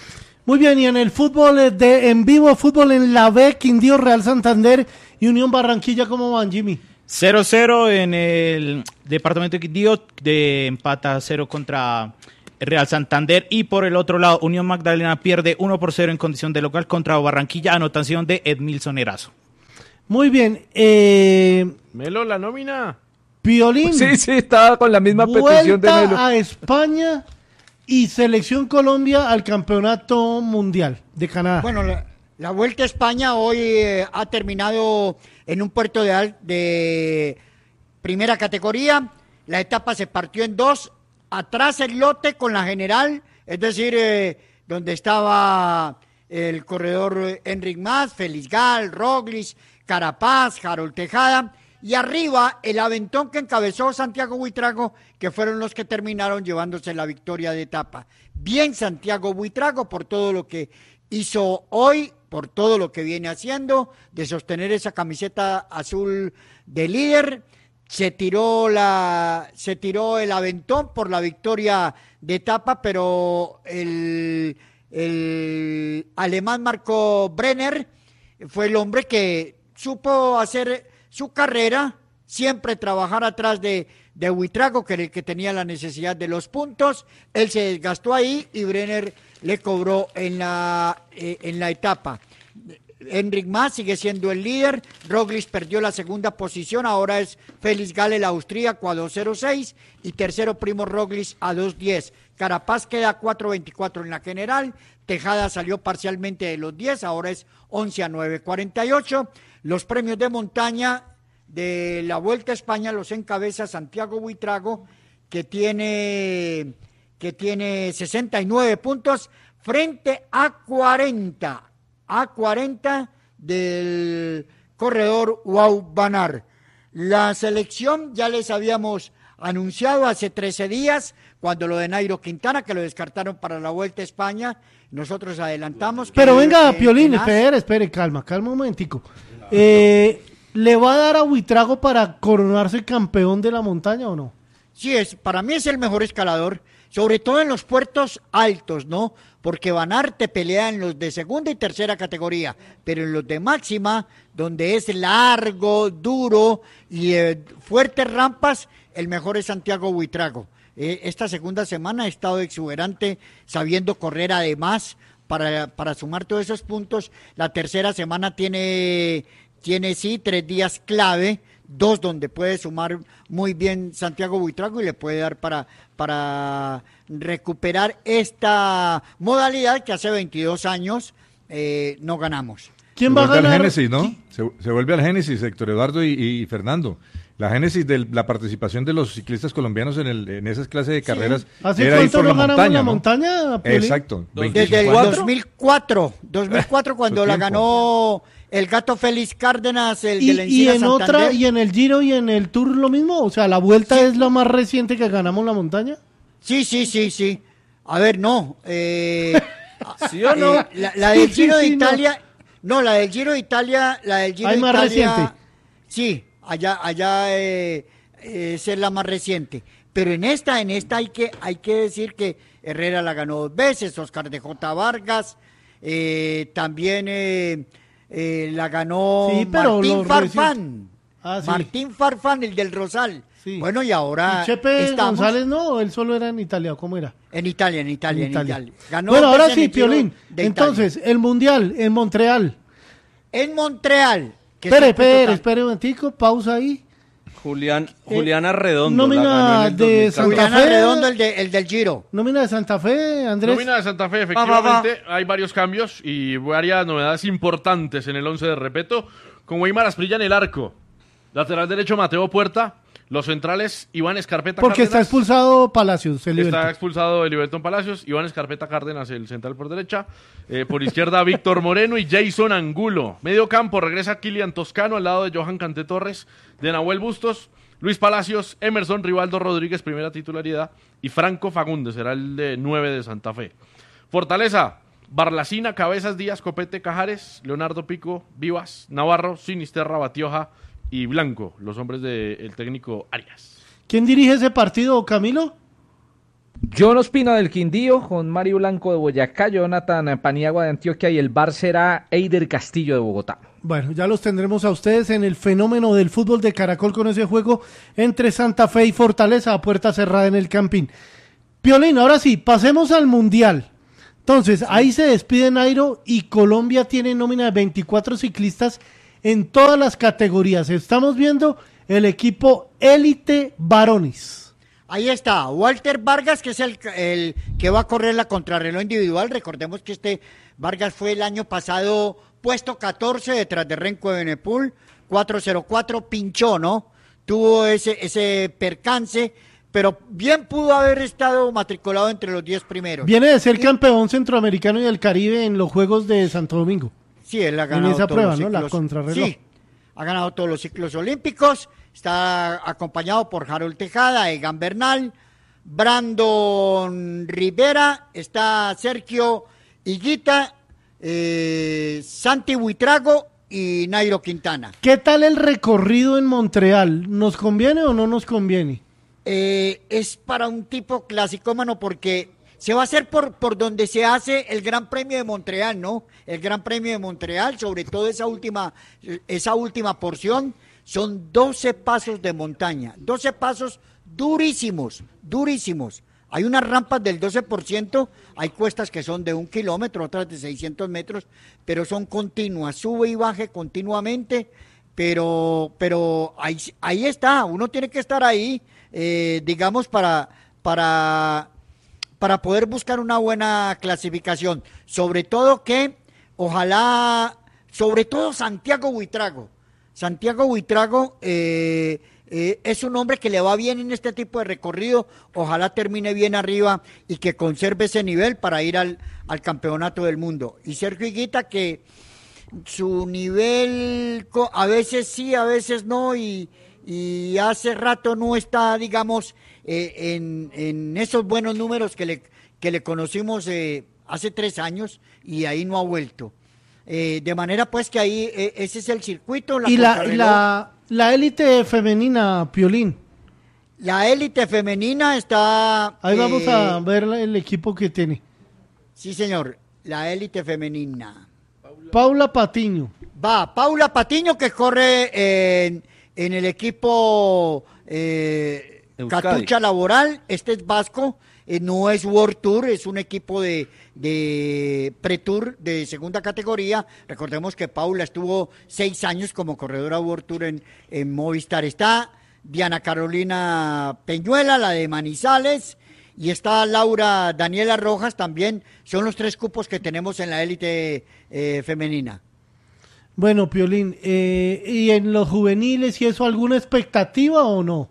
Muy bien, y en el fútbol eh, de en vivo, fútbol en la B, Quindío, Real Santander y Unión Barranquilla, ¿cómo van, Jimmy? cero cero en el departamento de Quindío, de empata cero contra Real Santander, y por el otro lado Unión Magdalena pierde uno por cero en condición de local contra Barranquilla, anotación de Edmilson Erazo. Muy bien, eh... Melo, la nómina. Piolín. Sí, sí, estaba con la misma petición de Vuelta Melo. a España y Selección Colombia al Campeonato Mundial de Canadá. Bueno, la, la Vuelta a España hoy eh, ha terminado en un puerto de, al- de primera categoría. La etapa se partió en dos. Atrás el lote con la general, es decir, eh, donde estaba el corredor eh, Enric Mas, Félix Gal, Roglic, Carapaz, Harold Tejada. Y arriba el aventón que encabezó Santiago Buitrago, que fueron los que terminaron llevándose la victoria de etapa. Bien Santiago Buitrago por todo lo que hizo hoy, por todo lo que viene haciendo, de sostener esa camiseta azul de líder. Se tiró la, se tiró el aventón por la victoria de etapa, pero el, el alemán Marco Brenner fue el hombre que supo hacer su carrera, siempre trabajar atrás de, de Buitrago, que era el que tenía la necesidad de los puntos. Él se desgastó ahí y Brenner le cobró en la, eh, en la etapa. Enric Mas sigue siendo el líder, Roglic perdió la segunda posición, ahora es Félix Gal el austríaco a dos cero seis y tercero Primo Roglic a dos diez. Carapaz queda a cuatro veinticuatro en la general, Tejada salió parcialmente de los diez, ahora es once a nueve cuarenta y ocho. Los premios de montaña de la Vuelta a España los encabeza Santiago Buitrago, que tiene, que tiene sesenta y nueve puntos frente a cuarenta. A cuarenta del corredor Wout van Aert. La selección ya les habíamos anunciado hace trece días, cuando lo de Nairo Quintana, que lo descartaron para la Vuelta a España, nosotros adelantamos. Pero que, venga, eh, Piolín, Nas- espere, espere, calma, calma un momentico. Eh, ¿Le va a dar a Buitrago para coronarse campeón de la montaña o no? Sí, es, para mí es el mejor escalador, sobre todo en los puertos altos, ¿no? Porque Van Aert te pelea en los de segunda y tercera categoría, pero en los de máxima, donde es largo, duro y eh, fuertes rampas, el mejor es Santiago Buitrago. Eh, esta segunda semana ha estado exuberante, sabiendo correr además para, para sumar todos esos puntos. La tercera semana tiene, tiene sí, tres días clave, dos donde puede sumar muy bien Santiago Buitrago y le puede dar para, para recuperar esta modalidad que hace veintidós años eh, no ganamos. ¿Quién se va a vuelve ganar? al Génesis, ¿no? Se, se vuelve al Génesis, Héctor Eduardo y, y Fernando. La génesis de la participación de los ciclistas colombianos en, el, en esas clases de carreras ¿Hace era ir cuánto por no la ganamos montaña, la ¿no? montaña, Piolín? Exacto. Desde el veinticuatro. dos mil cuatro, dos mil cuatro cuando la ganó el Gato Félix Cárdenas, el de Y, la y Encina en Santander. otra, y en el Giro y en el Tour lo mismo, o sea, la vuelta es la más reciente que ganamos la montaña. Sí, sí, sí, sí. A ver, no. Eh, ¿Sí o no? eh, la, la Sí, del sí, Giro de sí, no. Italia, no. la del Giro de Italia, la del Giro Hay de más Italia, reciente. sí, allá, allá eh, eh, esa es la más reciente. Pero en esta, en esta hay que, hay que decir que Herrera la ganó dos veces, Oscar de J. Vargas, eh, también eh, eh, la ganó Sí, pero Martín lo Farfán. Ah, sí. Martín Farfán, el del Rosal. Sí. Bueno, y ahora ¿Y Chepe estamos González no? ¿O él solo era en Italia? ¿Cómo era? en Italia, en Italia, en En Italia. Italia. Ganó Bueno, dos ahora veces en sí, el Giro Piolín. de Entonces, el Mundial en Montreal. en Montreal. que Espere, siempre espere, total- espere un momentico, pausa ahí. Julián, Juliana Redondo. nómina la ganó en el de dos mil catorce. Santa Juliana Fe. Redondo, el, de, el del Giro. Nómina de Santa Fe, Andrés. Nómina de Santa Fe, Va, va, va. efectivamente, hay varios cambios y varias novedades importantes en el once de repeto, con Weimar Asprilla en el arco, lateral derecho Mateo Puerta, los centrales Iván Escarpeta Porque está Cárdenas. expulsado Palacios, el Está Libertad. expulsado de Libertón Palacios, Iván Escarpeta Cárdenas, el central por derecha, eh, por izquierda Víctor Moreno y Jason Angulo. Medio campo regresa Kilian Toscano al lado de Johan Canté Torres, de Nahuel Bustos, Luis Palacios, Emerson Rivaldo Rodríguez, primera titularidad, y Franco Fagundes, será el de nueve de Santa Fe. Fortaleza, Barlacina, Cabezas, Díaz, Copete, Cajares, Leonardo Pico, Vivas, Navarro, Sinisterra, Batioja y Blanco, los hombres del técnico Arias. ¿Quién dirige ese partido, Camilo? John Ospina del Quindío, Juan Mario Blanco de Boyacá, Jonathan Paniagua de Antioquia y el bar será Eider Castillo de Bogotá. Bueno, ya los tendremos a ustedes en el fenómeno del fútbol de Caracol con ese juego entre Santa Fe y Fortaleza a puerta cerrada en el Campín. Piolín, ahora sí, pasemos al Mundial. Entonces, ahí se despide Nairo y Colombia tiene nómina de veinticuatro ciclistas en todas las categorías. Estamos viendo el equipo élite varones. Ahí está, Walter Vargas, que es el, el que va a correr la contrarreloj individual. Recordemos que este Vargas fue el año pasado puesto catorce detrás de Renko de Benepul, cuatro cero cuatro, pinchó, ¿no? Tuvo ese, ese percance, pero bien pudo haber estado matriculado entre los diez primeros. Viene de ser y, campeón centroamericano y del Caribe en los Juegos de Santo Domingo. Sí, él ha ganado en esa todos prueba, los ¿no? ciclos. La contrarreloj. Sí, ha ganado todos los ciclos olímpicos, está acompañado por Harold Tejada, Egan Bernal, Brandon Rivera, está Sergio Higuita, eh, Santi Buitrago y Nairo Quintana. ¿Qué tal el recorrido en Montreal? ¿Nos conviene o no nos conviene? Eh, es para un tipo clasicómano porque se va a hacer por, por donde se hace el Gran Premio de Montreal, ¿no? El Gran Premio de Montreal, sobre todo esa última, esa última porción, son doce pasos de montaña, doce pasos durísimos, durísimos. Hay unas rampas del doce por ciento, hay cuestas que son de un kilómetro, otras de seiscientos metros, pero son continuas, sube y baje continuamente, pero, pero ahí, ahí está, uno tiene que estar ahí, eh, digamos, para, para, para poder buscar una buena clasificación. Sobre todo que, ojalá, sobre todo Santiago Buitrago. Santiago Buitrago eh, eh, es un hombre que le va bien en este tipo de recorrido. Ojalá termine bien arriba y que conserve ese nivel para ir al, al campeonato del mundo. Y Sergio Higuita, que su nivel a veces sí, a veces no, y, y hace rato no está, digamos, eh, en, en esos buenos números que le, que le conocimos eh, hace tres años y ahí no ha vuelto. Eh, de manera pues que ahí eh, ese es el circuito. La y la, la, la élite femenina, Piolín. La élite femenina está... Ahí eh, vamos a ver el equipo que tiene. Sí, señor, la élite femenina. Paula Patiño. Va, Paula Patiño que corre en, en el equipo eh, Catucha Laboral, este es vasco, eh, no es World Tour, es un equipo de, de Pre-Tour de segunda categoría. Recordemos que Paula estuvo seis años como corredora World Tour en, en Movistar. Está Diana Carolina Peñuela, la de Manizales, y está Laura Daniela Rojas también. Son los tres cupos que tenemos en la élite eh, femenina. Bueno, Piolín, eh, ¿y en los juveniles y eso alguna expectativa o no?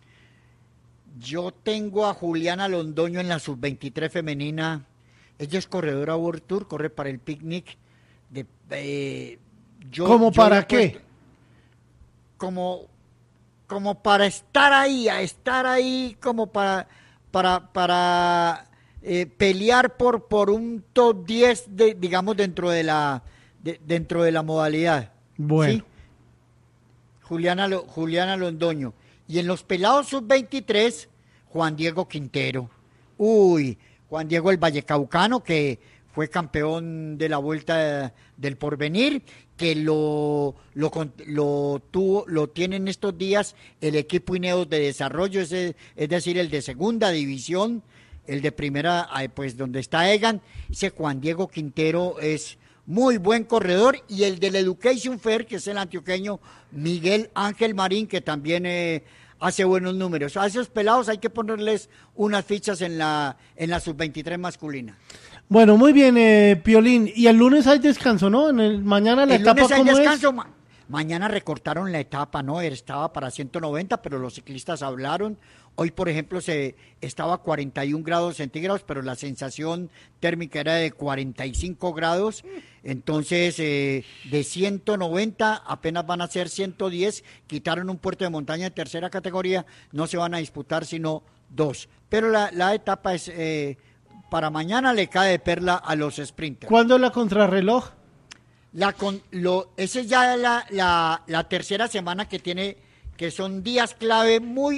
Yo tengo a Juliana Londoño en la sub veintitrés femenina. Ella es corredora World Tour, corre para el picnic. De, eh, yo, ¿Cómo yo para qué? Puesto, como, como para estar ahí, a estar ahí, como para, para, para eh, pelear por, por un top diez, de, digamos, dentro de la, de, dentro de la modalidad. Bueno. ¿Sí? Juliana, Juliana Londoño. Y en los pelados sub veintitrés, Juan Diego Quintero. Uy, Juan Diego el Vallecaucano, que fue campeón de la Vuelta del Porvenir, que lo, lo, lo, tuvo, lo tiene en estos días el equipo Ineos de desarrollo, es, es decir, el de segunda división, el de primera, pues donde está Egan. Ese Juan Diego Quintero es muy buen corredor, y el del Education Fair, que es el antioqueño Miguel Ángel Marín, que también eh, hace buenos números. A esos pelados hay que ponerles unas fichas en la en la sub veintitrés masculina. Bueno, muy bien, eh, Piolín. Y el lunes hay descanso, ¿no? En el, mañana la el etapa, lunes hay ¿cómo descanso. es? Ma- mañana recortaron la etapa, ¿no? Estaba para ciento noventa, pero los ciclistas hablaron. Hoy, por ejemplo, se estaba a cuarenta y un grados centígrados, pero la sensación térmica era de cuarenta y cinco grados. Entonces, eh, de ciento noventa apenas van a ser ciento diez. Quitaron un puerto de montaña de tercera categoría. No se van a disputar sino dos. Pero la, la etapa es eh, para mañana, le cae de perla a los sprinters. ¿Cuándo es la contrarreloj? La con, lo, esa es ya la, la, la tercera semana que tiene, que son días clave muy,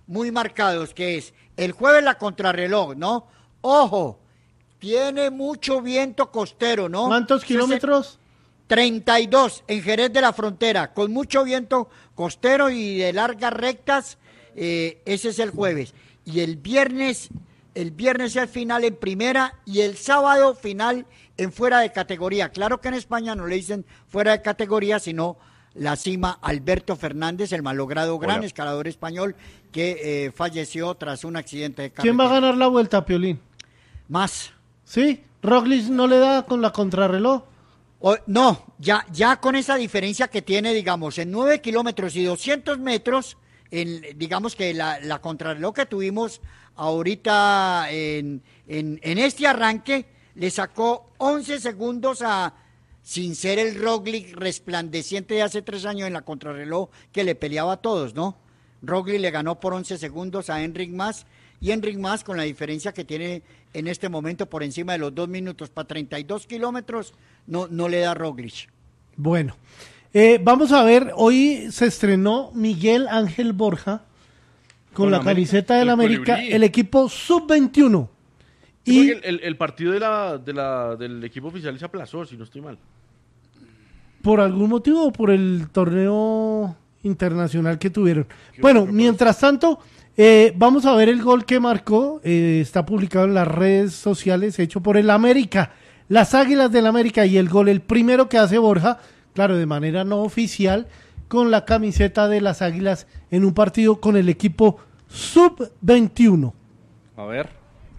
muy marcados, que es el jueves la contrarreloj, ¿no? Ojo, tiene mucho viento costero, ¿no? ¿Cuántos kilómetros? treinta y dos en Jerez de la Frontera, con mucho viento costero y de largas rectas, eh, ese es el jueves. Y el viernes, el viernes es final en primera y el sábado final en fuera de categoría. Claro que en España no le dicen fuera de categoría, sino la cima Alberto Fernández, el malogrado gran Hola. escalador español que eh, falleció tras un accidente de carretera. ¿Quién va a ganar la vuelta, Piolín? Más. ¿Sí? ¿Roglic no le da con la contrarreloj? O- no, ya, ya con esa diferencia que tiene, digamos, en nueve kilómetros y doscientos metros, en, digamos que la, la contrarreloj que tuvimos ahorita en, en, en este arranque, le sacó once segundos a, sin ser el Roglic resplandeciente de hace tres años en la contrarreloj que le peleaba a todos, ¿no? Roglic le ganó por once segundos a Enric Mas, y Enric Mas con la diferencia que tiene en este momento por encima de los dos minutos para treinta y dos kilómetros, no, no le da Roglic. Bueno, eh, vamos a ver, hoy se estrenó Miguel Ángel Borja con, Con la América, camiseta del el América, colibrí. el equipo sub veintiuno. Sí, Y porque el, el partido de la, de la, del equipo oficial se aplazó, si no estoy mal. por algún motivo o por el torneo internacional que tuvieron. Bueno, mientras tanto, eh, vamos a ver el gol que marcó, eh, está publicado en las redes sociales, hecho por el América, las Águilas del América, y el gol, el primero que hace Borja, claro, de manera no oficial, con la camiseta de las Águilas en un partido con el equipo sub veintiuno. A ver.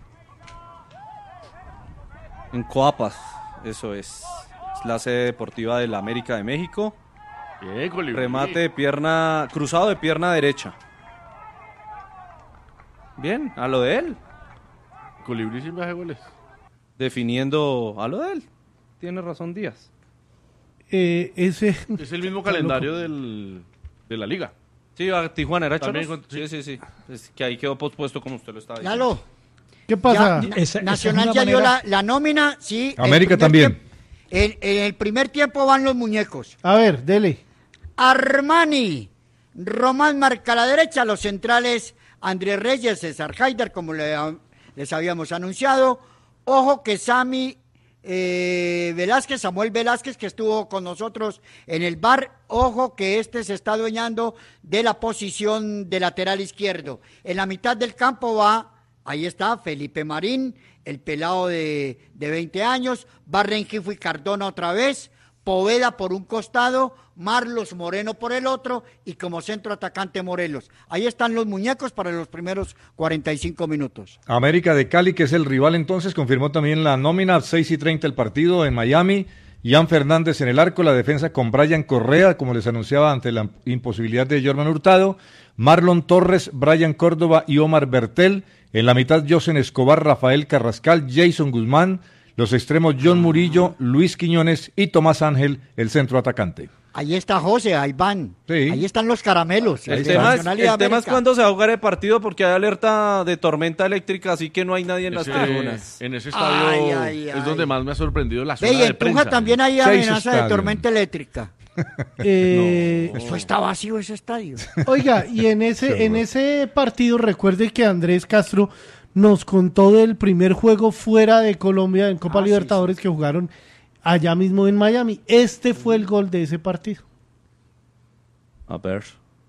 En Coapas, eso es. Es la sede deportiva de la América de México. Bien, colibrí. Remate de pierna, cruzado de pierna derecha. Bien, a lo de él. Colibrí sin hace goles. Definiendo a lo de él. Tiene razón Díaz. Eh, ese Es el mismo calendario del, de la liga. Sí, a Tijuana era También Cholos. con- Sí, sí, sí. Es que ahí quedó pospuesto como usted lo estaba diciendo. Lalo, ¿Qué pasa? ya, Na- Esa- esa Nacional es ya una dio manera- la, la nómina, sí. el América primer también. tiemp- En, en el primer tiempo van los muñecos. A ver, dele. Armani, Román marca a la derecha, los centrales Andrés Reyes, César Haider, como le- les habíamos anunciado. Ojo que Sami eh, Velázquez, Samuel Velázquez, que estuvo con nosotros en el bar, ojo que este se está adueñando de la posición de lateral izquierdo. En la mitad del campo va, ahí está, Felipe Marín, el pelado de, de veinte años, va Rengifo y Cardona otra vez, Poveda por un costado, Marlos Moreno por el otro y como centro atacante Morelos. Ahí están los muñecos para los primeros cuarenta y cinco minutos. América de Cali, que es el rival entonces, confirmó también la nómina, seis y treinta el partido en Miami. Ian Fernández en el arco, la defensa con Brian Correa, como les anunciaba ante la imposibilidad de Jorman Hurtado. Marlon Torres, Brian Córdoba y Omar Bertel. En la mitad, Josen Escobar, Rafael Carrascal, Jason Guzmán. Los extremos, John Murillo, Luis Quiñones y Tomás Ángel, el centro atacante. Ahí está José, ahí van. Sí. Ahí están los caramelos. El de tema, es, Nacional y el de tema es América. cuándo se va a jugar el partido porque hay alerta de tormenta eléctrica, así que no hay nadie en las Ese- tribunas. en ese estadio Ay, ay, es ay. donde más me ha sorprendido la zona Ve, y de en Tunja prensa. también hay Seis amenaza de estadios. tormenta eléctrica. Eh, Eso está vacío ese estadio. Oiga, y en Qué ese, horror. en ese partido recuerde que Andrés Castro nos contó del primer juego fuera de Colombia en Copa Ah, sí, Libertadores que jugaron allá mismo en Miami. Este fue el gol de ese partido. A ver.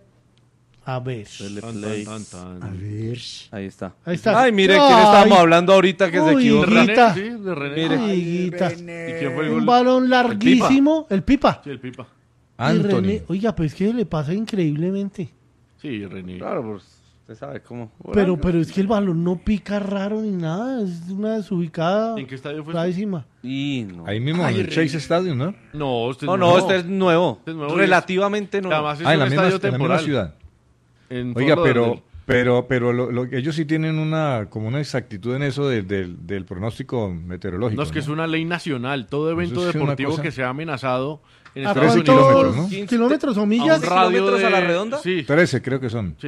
A ver. Dele Tan, play. tan, tan, tan. A ver. Ahí está. Ahí está. Ay, mire, ¿quién Ay. estábamos hablando ahorita que se Uy, equivocó? René, Guita. sí, de René. Mire. Ay, Guita. ¿Y quién fue el Un gol? balón larguísimo. El Pipa. Sí, el Pipa. Y Anthony. René- oiga, pues que le pasa increíblemente. Sí, René. Claro, pues usted sabe cómo. Pero, pero es que el balón no pica raro ni nada. Es una desubicada. ¿En qué estadio fue? Rarísima. Y no. Ahí mismo, en el Chase Stadium, ¿no? No, este es No, no, nuevo. este es nuevo. Este es nuevo y Relativamente es- nuevo. Además es Ah, en un la, misma, estadio en la misma temporal. ciudad. En Oiga, Fort pero, Lauderdale. pero, pero lo, lo- ellos sí tienen una como una exactitud en eso de- del- del pronóstico meteorológico. No, es que ¿no? es una ley nacional. Todo evento Eso es una deportivo cosa- que sea amenazado en ¿A Estados trece cuántos Unidos. kilómetros, ¿no? kilómetros o A un millas? ra- radio kilómetros de- a la redonda? Sí, trece creo que son. sí.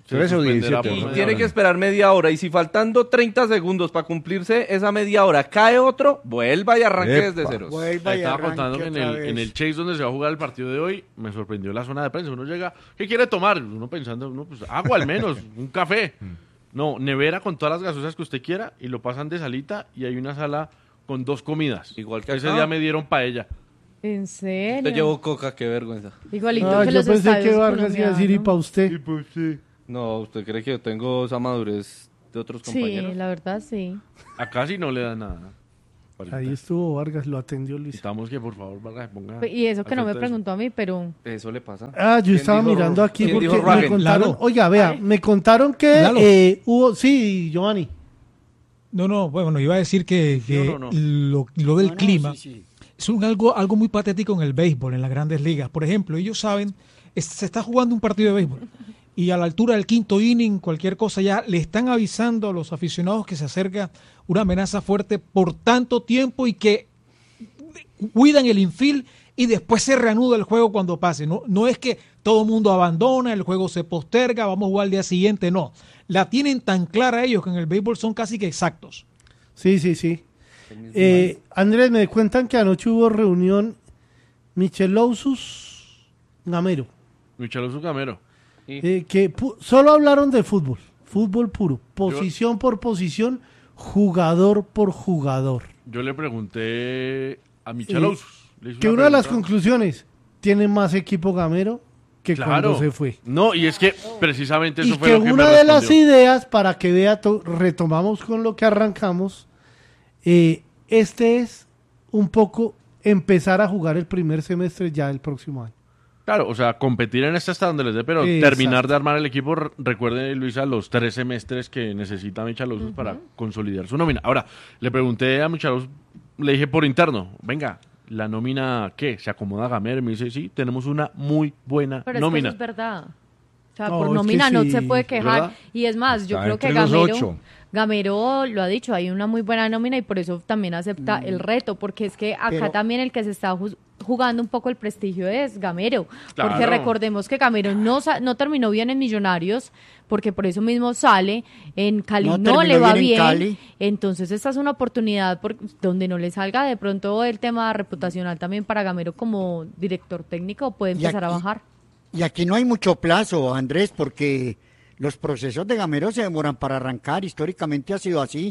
trece o suspenderá diecisiete. por Y media tiene hora. que esperar media hora. Y si faltando treinta segundos para cumplirse esa media hora cae otro, vuelva y arranque Epa. desde ceros. Vuelva y Estaba arranque contando que en otra el, vez. en el Chase donde se va a jugar el partido de hoy, me sorprendió la zona de prensa. Uno llega, ¿qué quiere tomar? Uno pensando, no, pues agua al menos, un café. No, nevera con todas las gaseosas que usted quiera y lo pasan de salita y hay una sala con dos comidas. Igual que Ese acá. día me dieron paella. ¿En Te serio? llevo coca, qué vergüenza. Igualito Ah, que yo los pensé estadios que Vargas iba a decir y colombianos. para usted. No, ¿usted cree que yo tengo esa madurez de otros Sí, compañeros? la verdad sí. Acá sí no le dan nada. Ahorita. Ahí estuvo Vargas, lo atendió Luis. Necesitamos que por favor Vargas se ponga. Y eso que no me acepta eso. preguntó a mí, pero Eso le pasa. Ah, yo ¿Quién estaba dijo- mirando aquí quién porque dijo me Ragen? contaron, Lalo. oiga, vea, me contaron que Lalo. eh, hubo, sí, Giovanni. No, no, bueno, iba a decir que, que no, no. Lo, lo del No, no, clima sí, sí. es un algo, algo muy patético en el béisbol, en las grandes ligas. Por ejemplo, ellos saben, es- se está jugando un partido de béisbol y a la altura del quinto inning, cualquier cosa ya, le están avisando a los aficionados que se acerca una amenaza fuerte por tanto tiempo y que cuidan el infield y después se reanuda el juego cuando pase. No, no es que todo el mundo abandona, el juego se posterga, vamos a jugar al día siguiente, no. La tienen tan clara ellos que en el béisbol son casi que exactos. Sí, sí, sí. Eh, Andrés, me cuentan que anoche hubo reunión Michelousus Gamero, Michelosu Gamero. eh, que pu- solo hablaron de fútbol, fútbol puro, posición por posición, jugador por jugador. Yo le pregunté a Michelosu. le hice Que una una de las pregunta. conclusiones, tiene más equipo Gamero que Claro. cuando se fue. No, y es que precisamente eso Y fue que lo que una me de las respondió. ideas, para que vea, to- retomamos con lo que arrancamos, eh, este es un poco empezar a jugar el primer semestre ya del próximo año. Claro, o sea, competir en este hasta donde les dé, pero Exacto. terminar de armar el equipo. r- Recuerde, Luisa, los tres semestres que necesita Michelosu para consolidar su nómina. Ahora, le pregunté a Michelosu, le dije por interno, venga, ¿la nómina qué? ¿Se acomoda Gamero? Y me dice, sí, tenemos una muy buena Pero nómina. es que eso es verdad. O sea, No, por es que nómina no sí, se puede quejar. ¿verdad? Y es más, yo Está creo que entre los Gamero, ocho. Gamero lo ha dicho, hay una muy buena nómina y por eso también acepta el reto, porque es que acá Pero- también el que se está ju- jugando un poco el prestigio es Gamero, porque Claro. recordemos que Gamero no, sa- no terminó bien en Millonarios, porque por eso mismo sale, en Cali No no, terminó le va bien en bien, Cali. entonces esta es una oportunidad por, donde no le salga de pronto el tema reputacional también para Gamero como director técnico, puede Y empezar a aquí- bajar. Y aquí no hay mucho plazo, Andrés, porque los procesos de Gamero se demoran para arrancar. Históricamente ha sido así.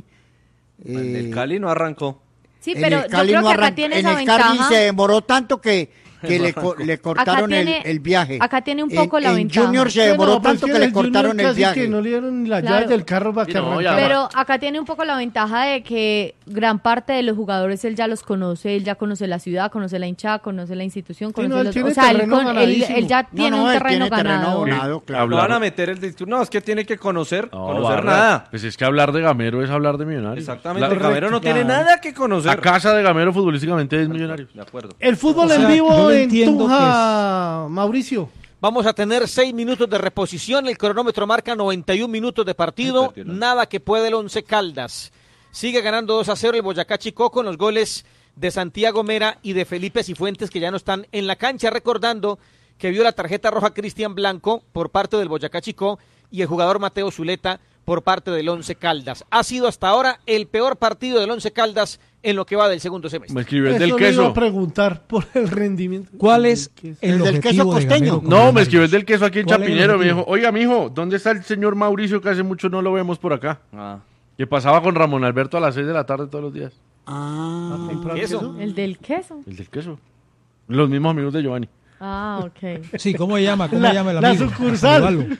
En Eh, el Cali no arrancó. Sí, en pero el yo Cali creo no que acá arran- tiene en esa el Cali ventaja. se demoró tanto que, que le, co- le cortaron el, tiene- el viaje. acá tiene un En- poco la en ventaja. Junior se Sí, demoró no, pero tanto es que le en el Junior cortaron el casi viaje. que no le dieron ni la Claro. llave del carro para Sí, que no, arrancara. ya- Pero acá tiene un poco la ventaja de que gran parte de los jugadores él ya los conoce, él ya conoce la ciudad, conoce la hinchada, conoce la institución, conoce no, él los- tiene o sea, él, terreno con- él- ganadísimo. él ya No, tiene no, un él terreno tiene terreno ganado. abonado, claro. Hablar- No van a meter el discurso. No, es que tiene que conocer. No, conocer Vargas, nada. Pues es que hablar de Gamero es hablar de Millonarios. Exactamente. La, Gamero no tiene claro. nada que conocer. la casa de Gamero futbolísticamente es Millonarios. De acuerdo. El fútbol O sea, en yo vivo no en entiendo Tunja, Mauricio. Vamos a tener seis minutos de reposición. El cronómetro marca noventa y un minutos de partido. Perdió, ¿no? Nada que puede el Once Caldas. Sigue ganando dos a cero el Boyacá Chicó con los goles de Santiago Mera y de Felipe Cifuentes, que ya no están en la cancha. Recordando que vio la tarjeta roja Cristian Blanco por parte del Boyacá Chicó y el jugador Mateo Zuleta por parte del Once Caldas. Ha sido hasta ahora el peor partido del Once Caldas en lo que va del segundo semestre. Me escribió el Eso del le iba queso. a preguntar por el rendimiento. ¿Cuál es El queso. el, El del queso objetivo de costeño. Gamero con No, me Millonarios? escribió el del queso aquí en ¿Cuál es el Chapinero. Me objetivo? dijo, oiga, mijo, ¿dónde está el señor Mauricio que hace mucho no lo vemos por acá? Ah. Que pasaba con Ramón Alberto a las seis de la tarde todos los días. Ah, ¿Comprar Queso. queso? El del queso. El del queso. Los mismos amigos de Giovanni. Ah, ok. Sí, ¿cómo se llama? ¿Cómo La- se llama el la amigo? sucursal. Saludalo.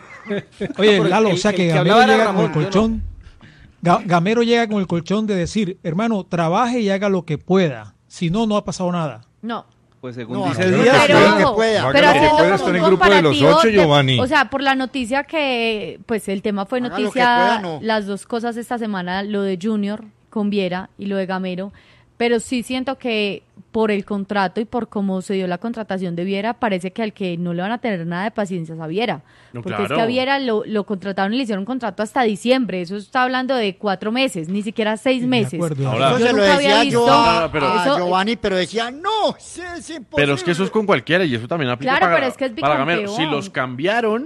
Oye, No, Lalo, el- o sea el que que Gamero hablaba era llega Ramón, con el yo no. colchón. Ga- Gamero llega con el colchón de decir, hermano, trabaje y haga lo que pueda. Si no, no ha pasado nada. No. Pues según No, dice no, Díaz. Pero, Haga lo que ojo, pueda. pero Haga lo que haciendo pueda, como está en un el grupo de los comparativo ocho, de- Giovanni. o sea, por la noticia que, pues el tema fue Haga lo que noticia, pueda, no. las dos cosas esta semana, lo de Junior con Viera y lo de Gamero, pero sí siento que por el contrato y por cómo se dio la contratación de Viera, parece que al que no le van a tener nada de paciencia es a Viera. No, Porque es claro. que a Viera lo, lo contrataron y le hicieron un contrato hasta diciembre. Eso está hablando de cuatro meses, ni siquiera seis De meses. acuerdo. Ahora- eso Yo se lo nunca había decía visto- yo a, No, pero- a Eso- Giovanni, pero decía, no, es, es imposible. Pero es que eso es con cualquiera y eso también aplica Claro, para, pero es que es para Gamero. bicampeón. Si los cambiaron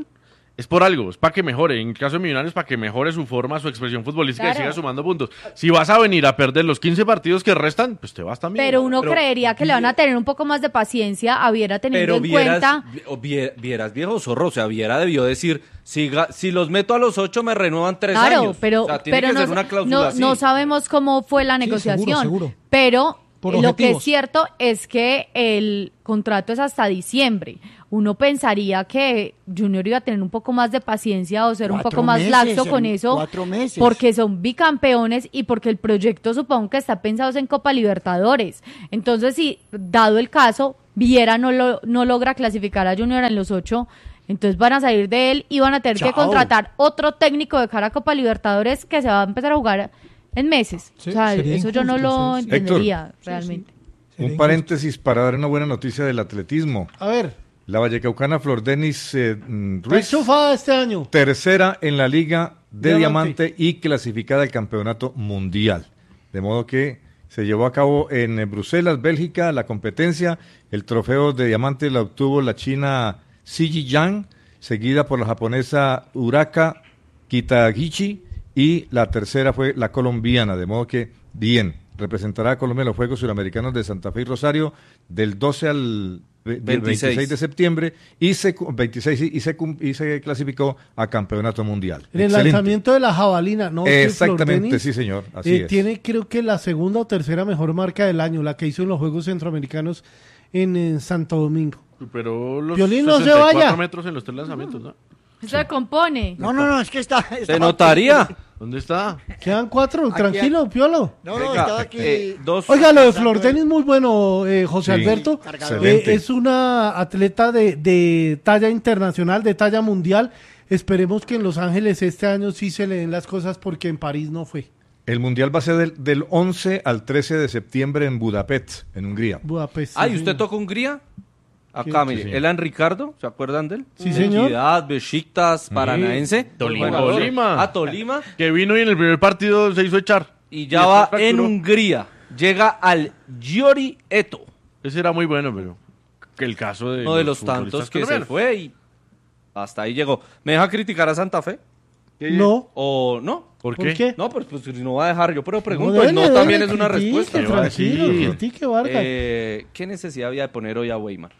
es por algo, es para que mejore. En el caso de Millonarios, para que mejore su forma, su expresión futbolística Claro. y siga sumando puntos. Si vas a venir a perder los quince partidos que restan, pues te vas también. Pero uno Pero- creería que le van a tener un poco más de paciencia a Viera teniendo Pero en vieras, cuenta. vi- o vie- vieras viejo zorro, o sea, Viera debió decir, si, ga- si los meto a los ocho me renuevan tres Claro, años. pero, O sea, tiene pero que no, ser una cláusula no, así. no sabemos cómo fue la Sí, negociación. seguro, seguro. Pero Por lo que es objetivos. cierto es que el contrato es hasta diciembre. Uno pensaría que Junior iba a tener un poco más de paciencia o ser un Cuatro poco más meses, laxo con en eso, cuatro meses. porque son bicampeones y porque el proyecto supongo que está pensado en Copa Libertadores. Entonces, si dado el caso, Viera no, lo, no logra clasificar a Junior en los ocho, entonces van a salir de él y van a tener que Chao. contratar otro técnico de cara a Copa Libertadores que se va a empezar a jugar en meses. Sí, o sea, sería eso yo no injusto, lo sí, sí. entendería realmente. Un paréntesis para dar una buena noticia del atletismo. A ver, La vallecaucana Flor Denis eh, mm, está Ruiz, enchufada este año. tercera en la Liga de Diamante. Diamante y clasificada al Campeonato Mundial. De modo que se llevó a cabo en eh, Bruselas, Bélgica, la competencia. El trofeo de Diamante la obtuvo la china Siji Yang, seguida por la japonesa Uraka Kitagichi, y la tercera fue la colombiana. De modo que, bien, representará a Colombia en los Juegos Suramericanos de Santa Fe y Rosario del doce al ve- del veintiséis. veintiséis de septiembre y se, cu- veintiséis, y, se, cum- y se clasificó a Campeonato Mundial. En el Excelente. lanzamiento de la jabalina, ¿no? Que Flor Exactamente, Denis, sí, señor. Así eh, es. Tiene creo que la segunda o tercera mejor marca del año, la que hizo en los Juegos Centroamericanos en, en Santo Domingo. Pero los Piolín, no se sesenta y cuatro vaya. metros en los tres lanzamientos, ¿no? Se compone. No, no, no, es que está... Se estaba notaría. ¿Dónde está? Quedan cuatro, Aquí tranquilo, Piolo. No, no, Venga, estaba aquí... eh, dos. Oiga, lo de Flor Denis muy bueno, eh, José Sí, Alberto. excelente. Eh, es una atleta de, de talla internacional, de talla mundial. Esperemos que en Los Ángeles este año sí se le den las cosas porque en París no fue. El Mundial va a ser del, del once al trece de septiembre en Budapest, en Hungría. Budapest. Ay, sí, ¿usted señor. tocó Hungría? Acá, Sí, mire, sí. Elan Ricardo, ¿se acuerdan de él? Sí, señor. Equidad, Besiktas, Paranaense. Tolima. Jugador. Tolima. A Tolima. Que vino y en el primer partido se hizo echar. Y ya Y va después en fracturó. Hungría. Llega al Giori Eto. Ese era muy bueno, pero que el caso de Uno de los futbolistas tantos que se colombianos. fue y hasta ahí llegó. ¿Me deja criticar a Santa Fe? No. ¿O no? ¿Por ¿Por qué? qué? No, pues, pues no va a dejar yo, pero pregunto. dele, y no dele, también es una critique, respuesta. ¿Qué va a Tranquilo, decir? critique, Vargas. Eh, ¿Qué necesidad había de poner hoy a Weimar?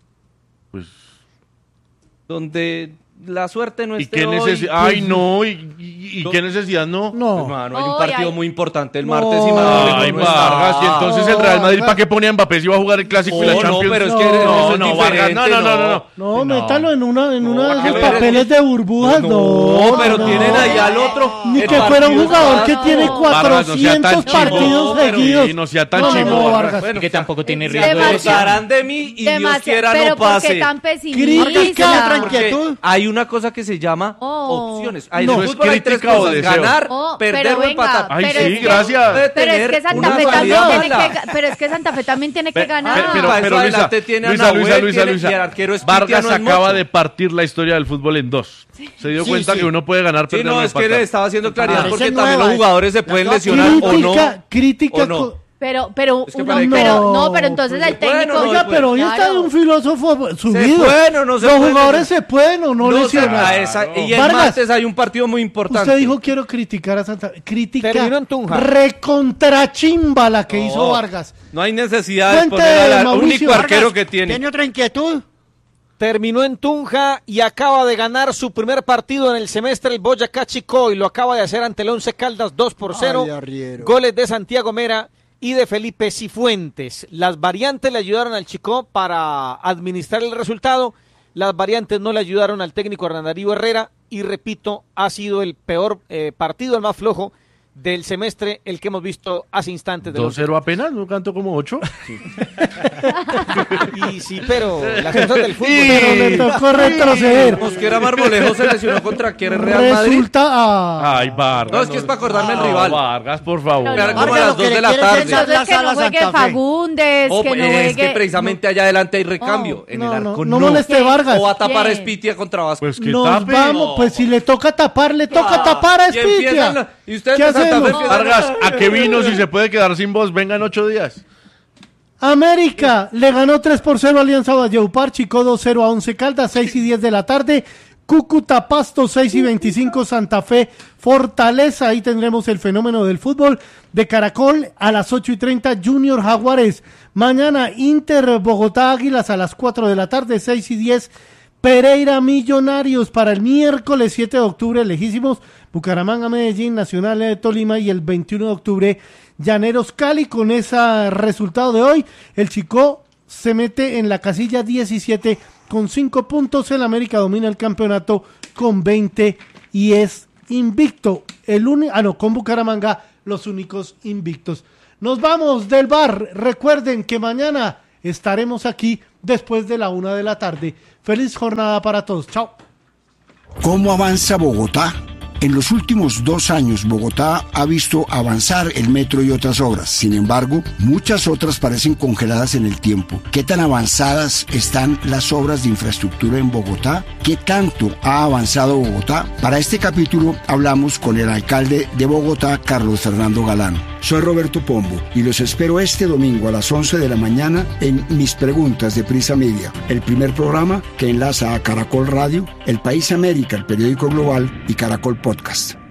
Pues, Donde la suerte no ¿y esté qué hoy, necesidad? pues, Ay, no, ¿y, y- y No. qué necesidad no? no. Hermano, hay un Ay, partido ay. muy importante el No. martes y Madrid Ay, no está. Vargas, y entonces el Real Madrid, No, ¿para qué ponía a Mbappé si iba a jugar el Clásico y la Oh, no, Champions? pero es que no, eso es no, Vargas, diferente, no, no, no, no, no. No, No. métalo en una en No, uno de ¿a qué esos le- papeles de burbujas, no. No, pero no. tienen ahí al otro. Ni El que fuera un partido jugador está- que tiene No. Vargas, no sea tan cuatrocientos chimbo, partidos pero- seguidos. y no sea tan No, chimbo, no, Vargas. Vargas. Bueno, que tampoco tiene Sí, riesgo de demasiado. lesión. Gozarán de mí y Dios Demasiado. quiera Pero no ¿por qué pase. tan Crítica, pesimista? tranquila. Porque hay una cosa que se llama Oh. opciones. Hay No, en el es fútbol hay tres crítica o cosas: deseo. ganar, Oh, perder pero o venga, empatar. Ay, pero sí, es que- gracias. Puede Pero es tener que Santa una Fe también salida tiene mala. que, ga- pero es que Santa Fe también tiene que Pe- ganar. pe- Pero, Para eso pero Luisa, adelante tiene a Luisa, Nahuel, Luisa, Luisa, tiene- Luisa. y el arquero Espitia Vargas no es acaba mucho. de partir la historia del fútbol en dos. Se dio Sí, cuenta sí. que uno puede ganar, Sí, perder no, o es que empatar. le estaba haciendo claridad Parece porque nueva, también los eh. jugadores se pueden Las lesionar o no. Crítica, crítica. o no. co- Pero, pero, Es que uno- para pero, que- no, pero entonces el Se puede, técnico. no, no Oiga, se puede. pero hoy está Claro. de un filósofo subido. puede o no se Los puede. jugadores se pueden o no, No, lesionar. a esa- y el Vargas, martes hay un partido muy importante. usted dijo quiero criticar a Santa Fe. Crítica Terminó en Tunja. recontrachimba la que No, hizo Vargas. No hay necesidad de Cuente, poner al Mauricio único arquero Vargas, que tiene. ¿Tiene otra inquietud? Terminó en Tunja y acaba de ganar su primer partido en el semestre el Boyacá Chicó y lo acaba de hacer ante el Once Caldas dos por cero. Ay, arriero. Goles de Santiago Mera y de Felipe Cifuentes. Las variantes le ayudaron al Chicó para administrar el resultado. Las variantes no le ayudaron al técnico Hernán Darío Herrera y repito, ha sido el peor eh, partido, el más flojo del semestre, el que hemos visto hace instantes. del dos Once cero apenas, no canto como ocho. Y sí, pero las cosas del fútbol. Pero le tocó retroceder. Mosquera Marmolejo se lesionó contra quién es Real Madrid. Resulta. ah, Ay, Vargas. No, es que es para acordarme el No, rival. Vargas, por favor. Era como a Vargas, las lo que dos le de la quiere tarde. es echar Entonces la que sala no juegue Santa Fe. Fagundes, Oh, que no pues, juegue. es que precisamente allá adelante hay recambio. en el no, arco no, no. no moleste Vargas. O va a tapar a ¿Quién? Espitia contra Vasco. Pues que Nos tape. vamos, pues si le toca tapar, le toca Ah, tapar a y empiezan Espitia. la- y ustedes ¿Qué de Santa Fe hacemos? empiezan Vargas, ¿a qué vino si se puede quedar sin voz? Vengan ocho días. América le ganó tres por cero a Alianza Valledupar, Chico dos cero a Once Caldas, seis y diez de la tarde. Cúcuta Pasto, seis y veinticinco, Santa Fe Fortaleza. Ahí tendremos el fenómeno del fútbol de Caracol a las ocho y treinta, Junior Jaguares. Mañana Inter Bogotá Águilas a las cuatro de la tarde, seis y diez, Pereira Millonarios. Para el miércoles siete de octubre, lejísimos, Bucaramanga Medellín, Nacional de Tolima, y el veintiuno de octubre, Llaneros Cali. Con ese resultado de hoy, el Chicó se mete en la casilla diecisiete con cinco puntos. El América domina el campeonato con veinte y es invicto. El uni- ah, no, con Bucaramanga los únicos invictos. Nos vamos del bar. Recuerden que mañana estaremos aquí después de la una de la tarde. Feliz jornada para todos. Chao. ¿Cómo avanza Bogotá? En los últimos dos años, Bogotá ha visto avanzar el metro y otras obras. Sin embargo, muchas otras parecen congeladas en el tiempo. ¿Qué tan avanzadas están las obras de infraestructura en Bogotá? ¿Qué tanto ha avanzado Bogotá? Para este capítulo hablamos con el alcalde de Bogotá, Carlos Fernando Galán. Soy Roberto Pombo y los espero este domingo a las once de la mañana en Mis Preguntas de Prisa Media, el primer programa que enlaza a Caracol Radio, El País América, el periódico global, y Caracol Podcast.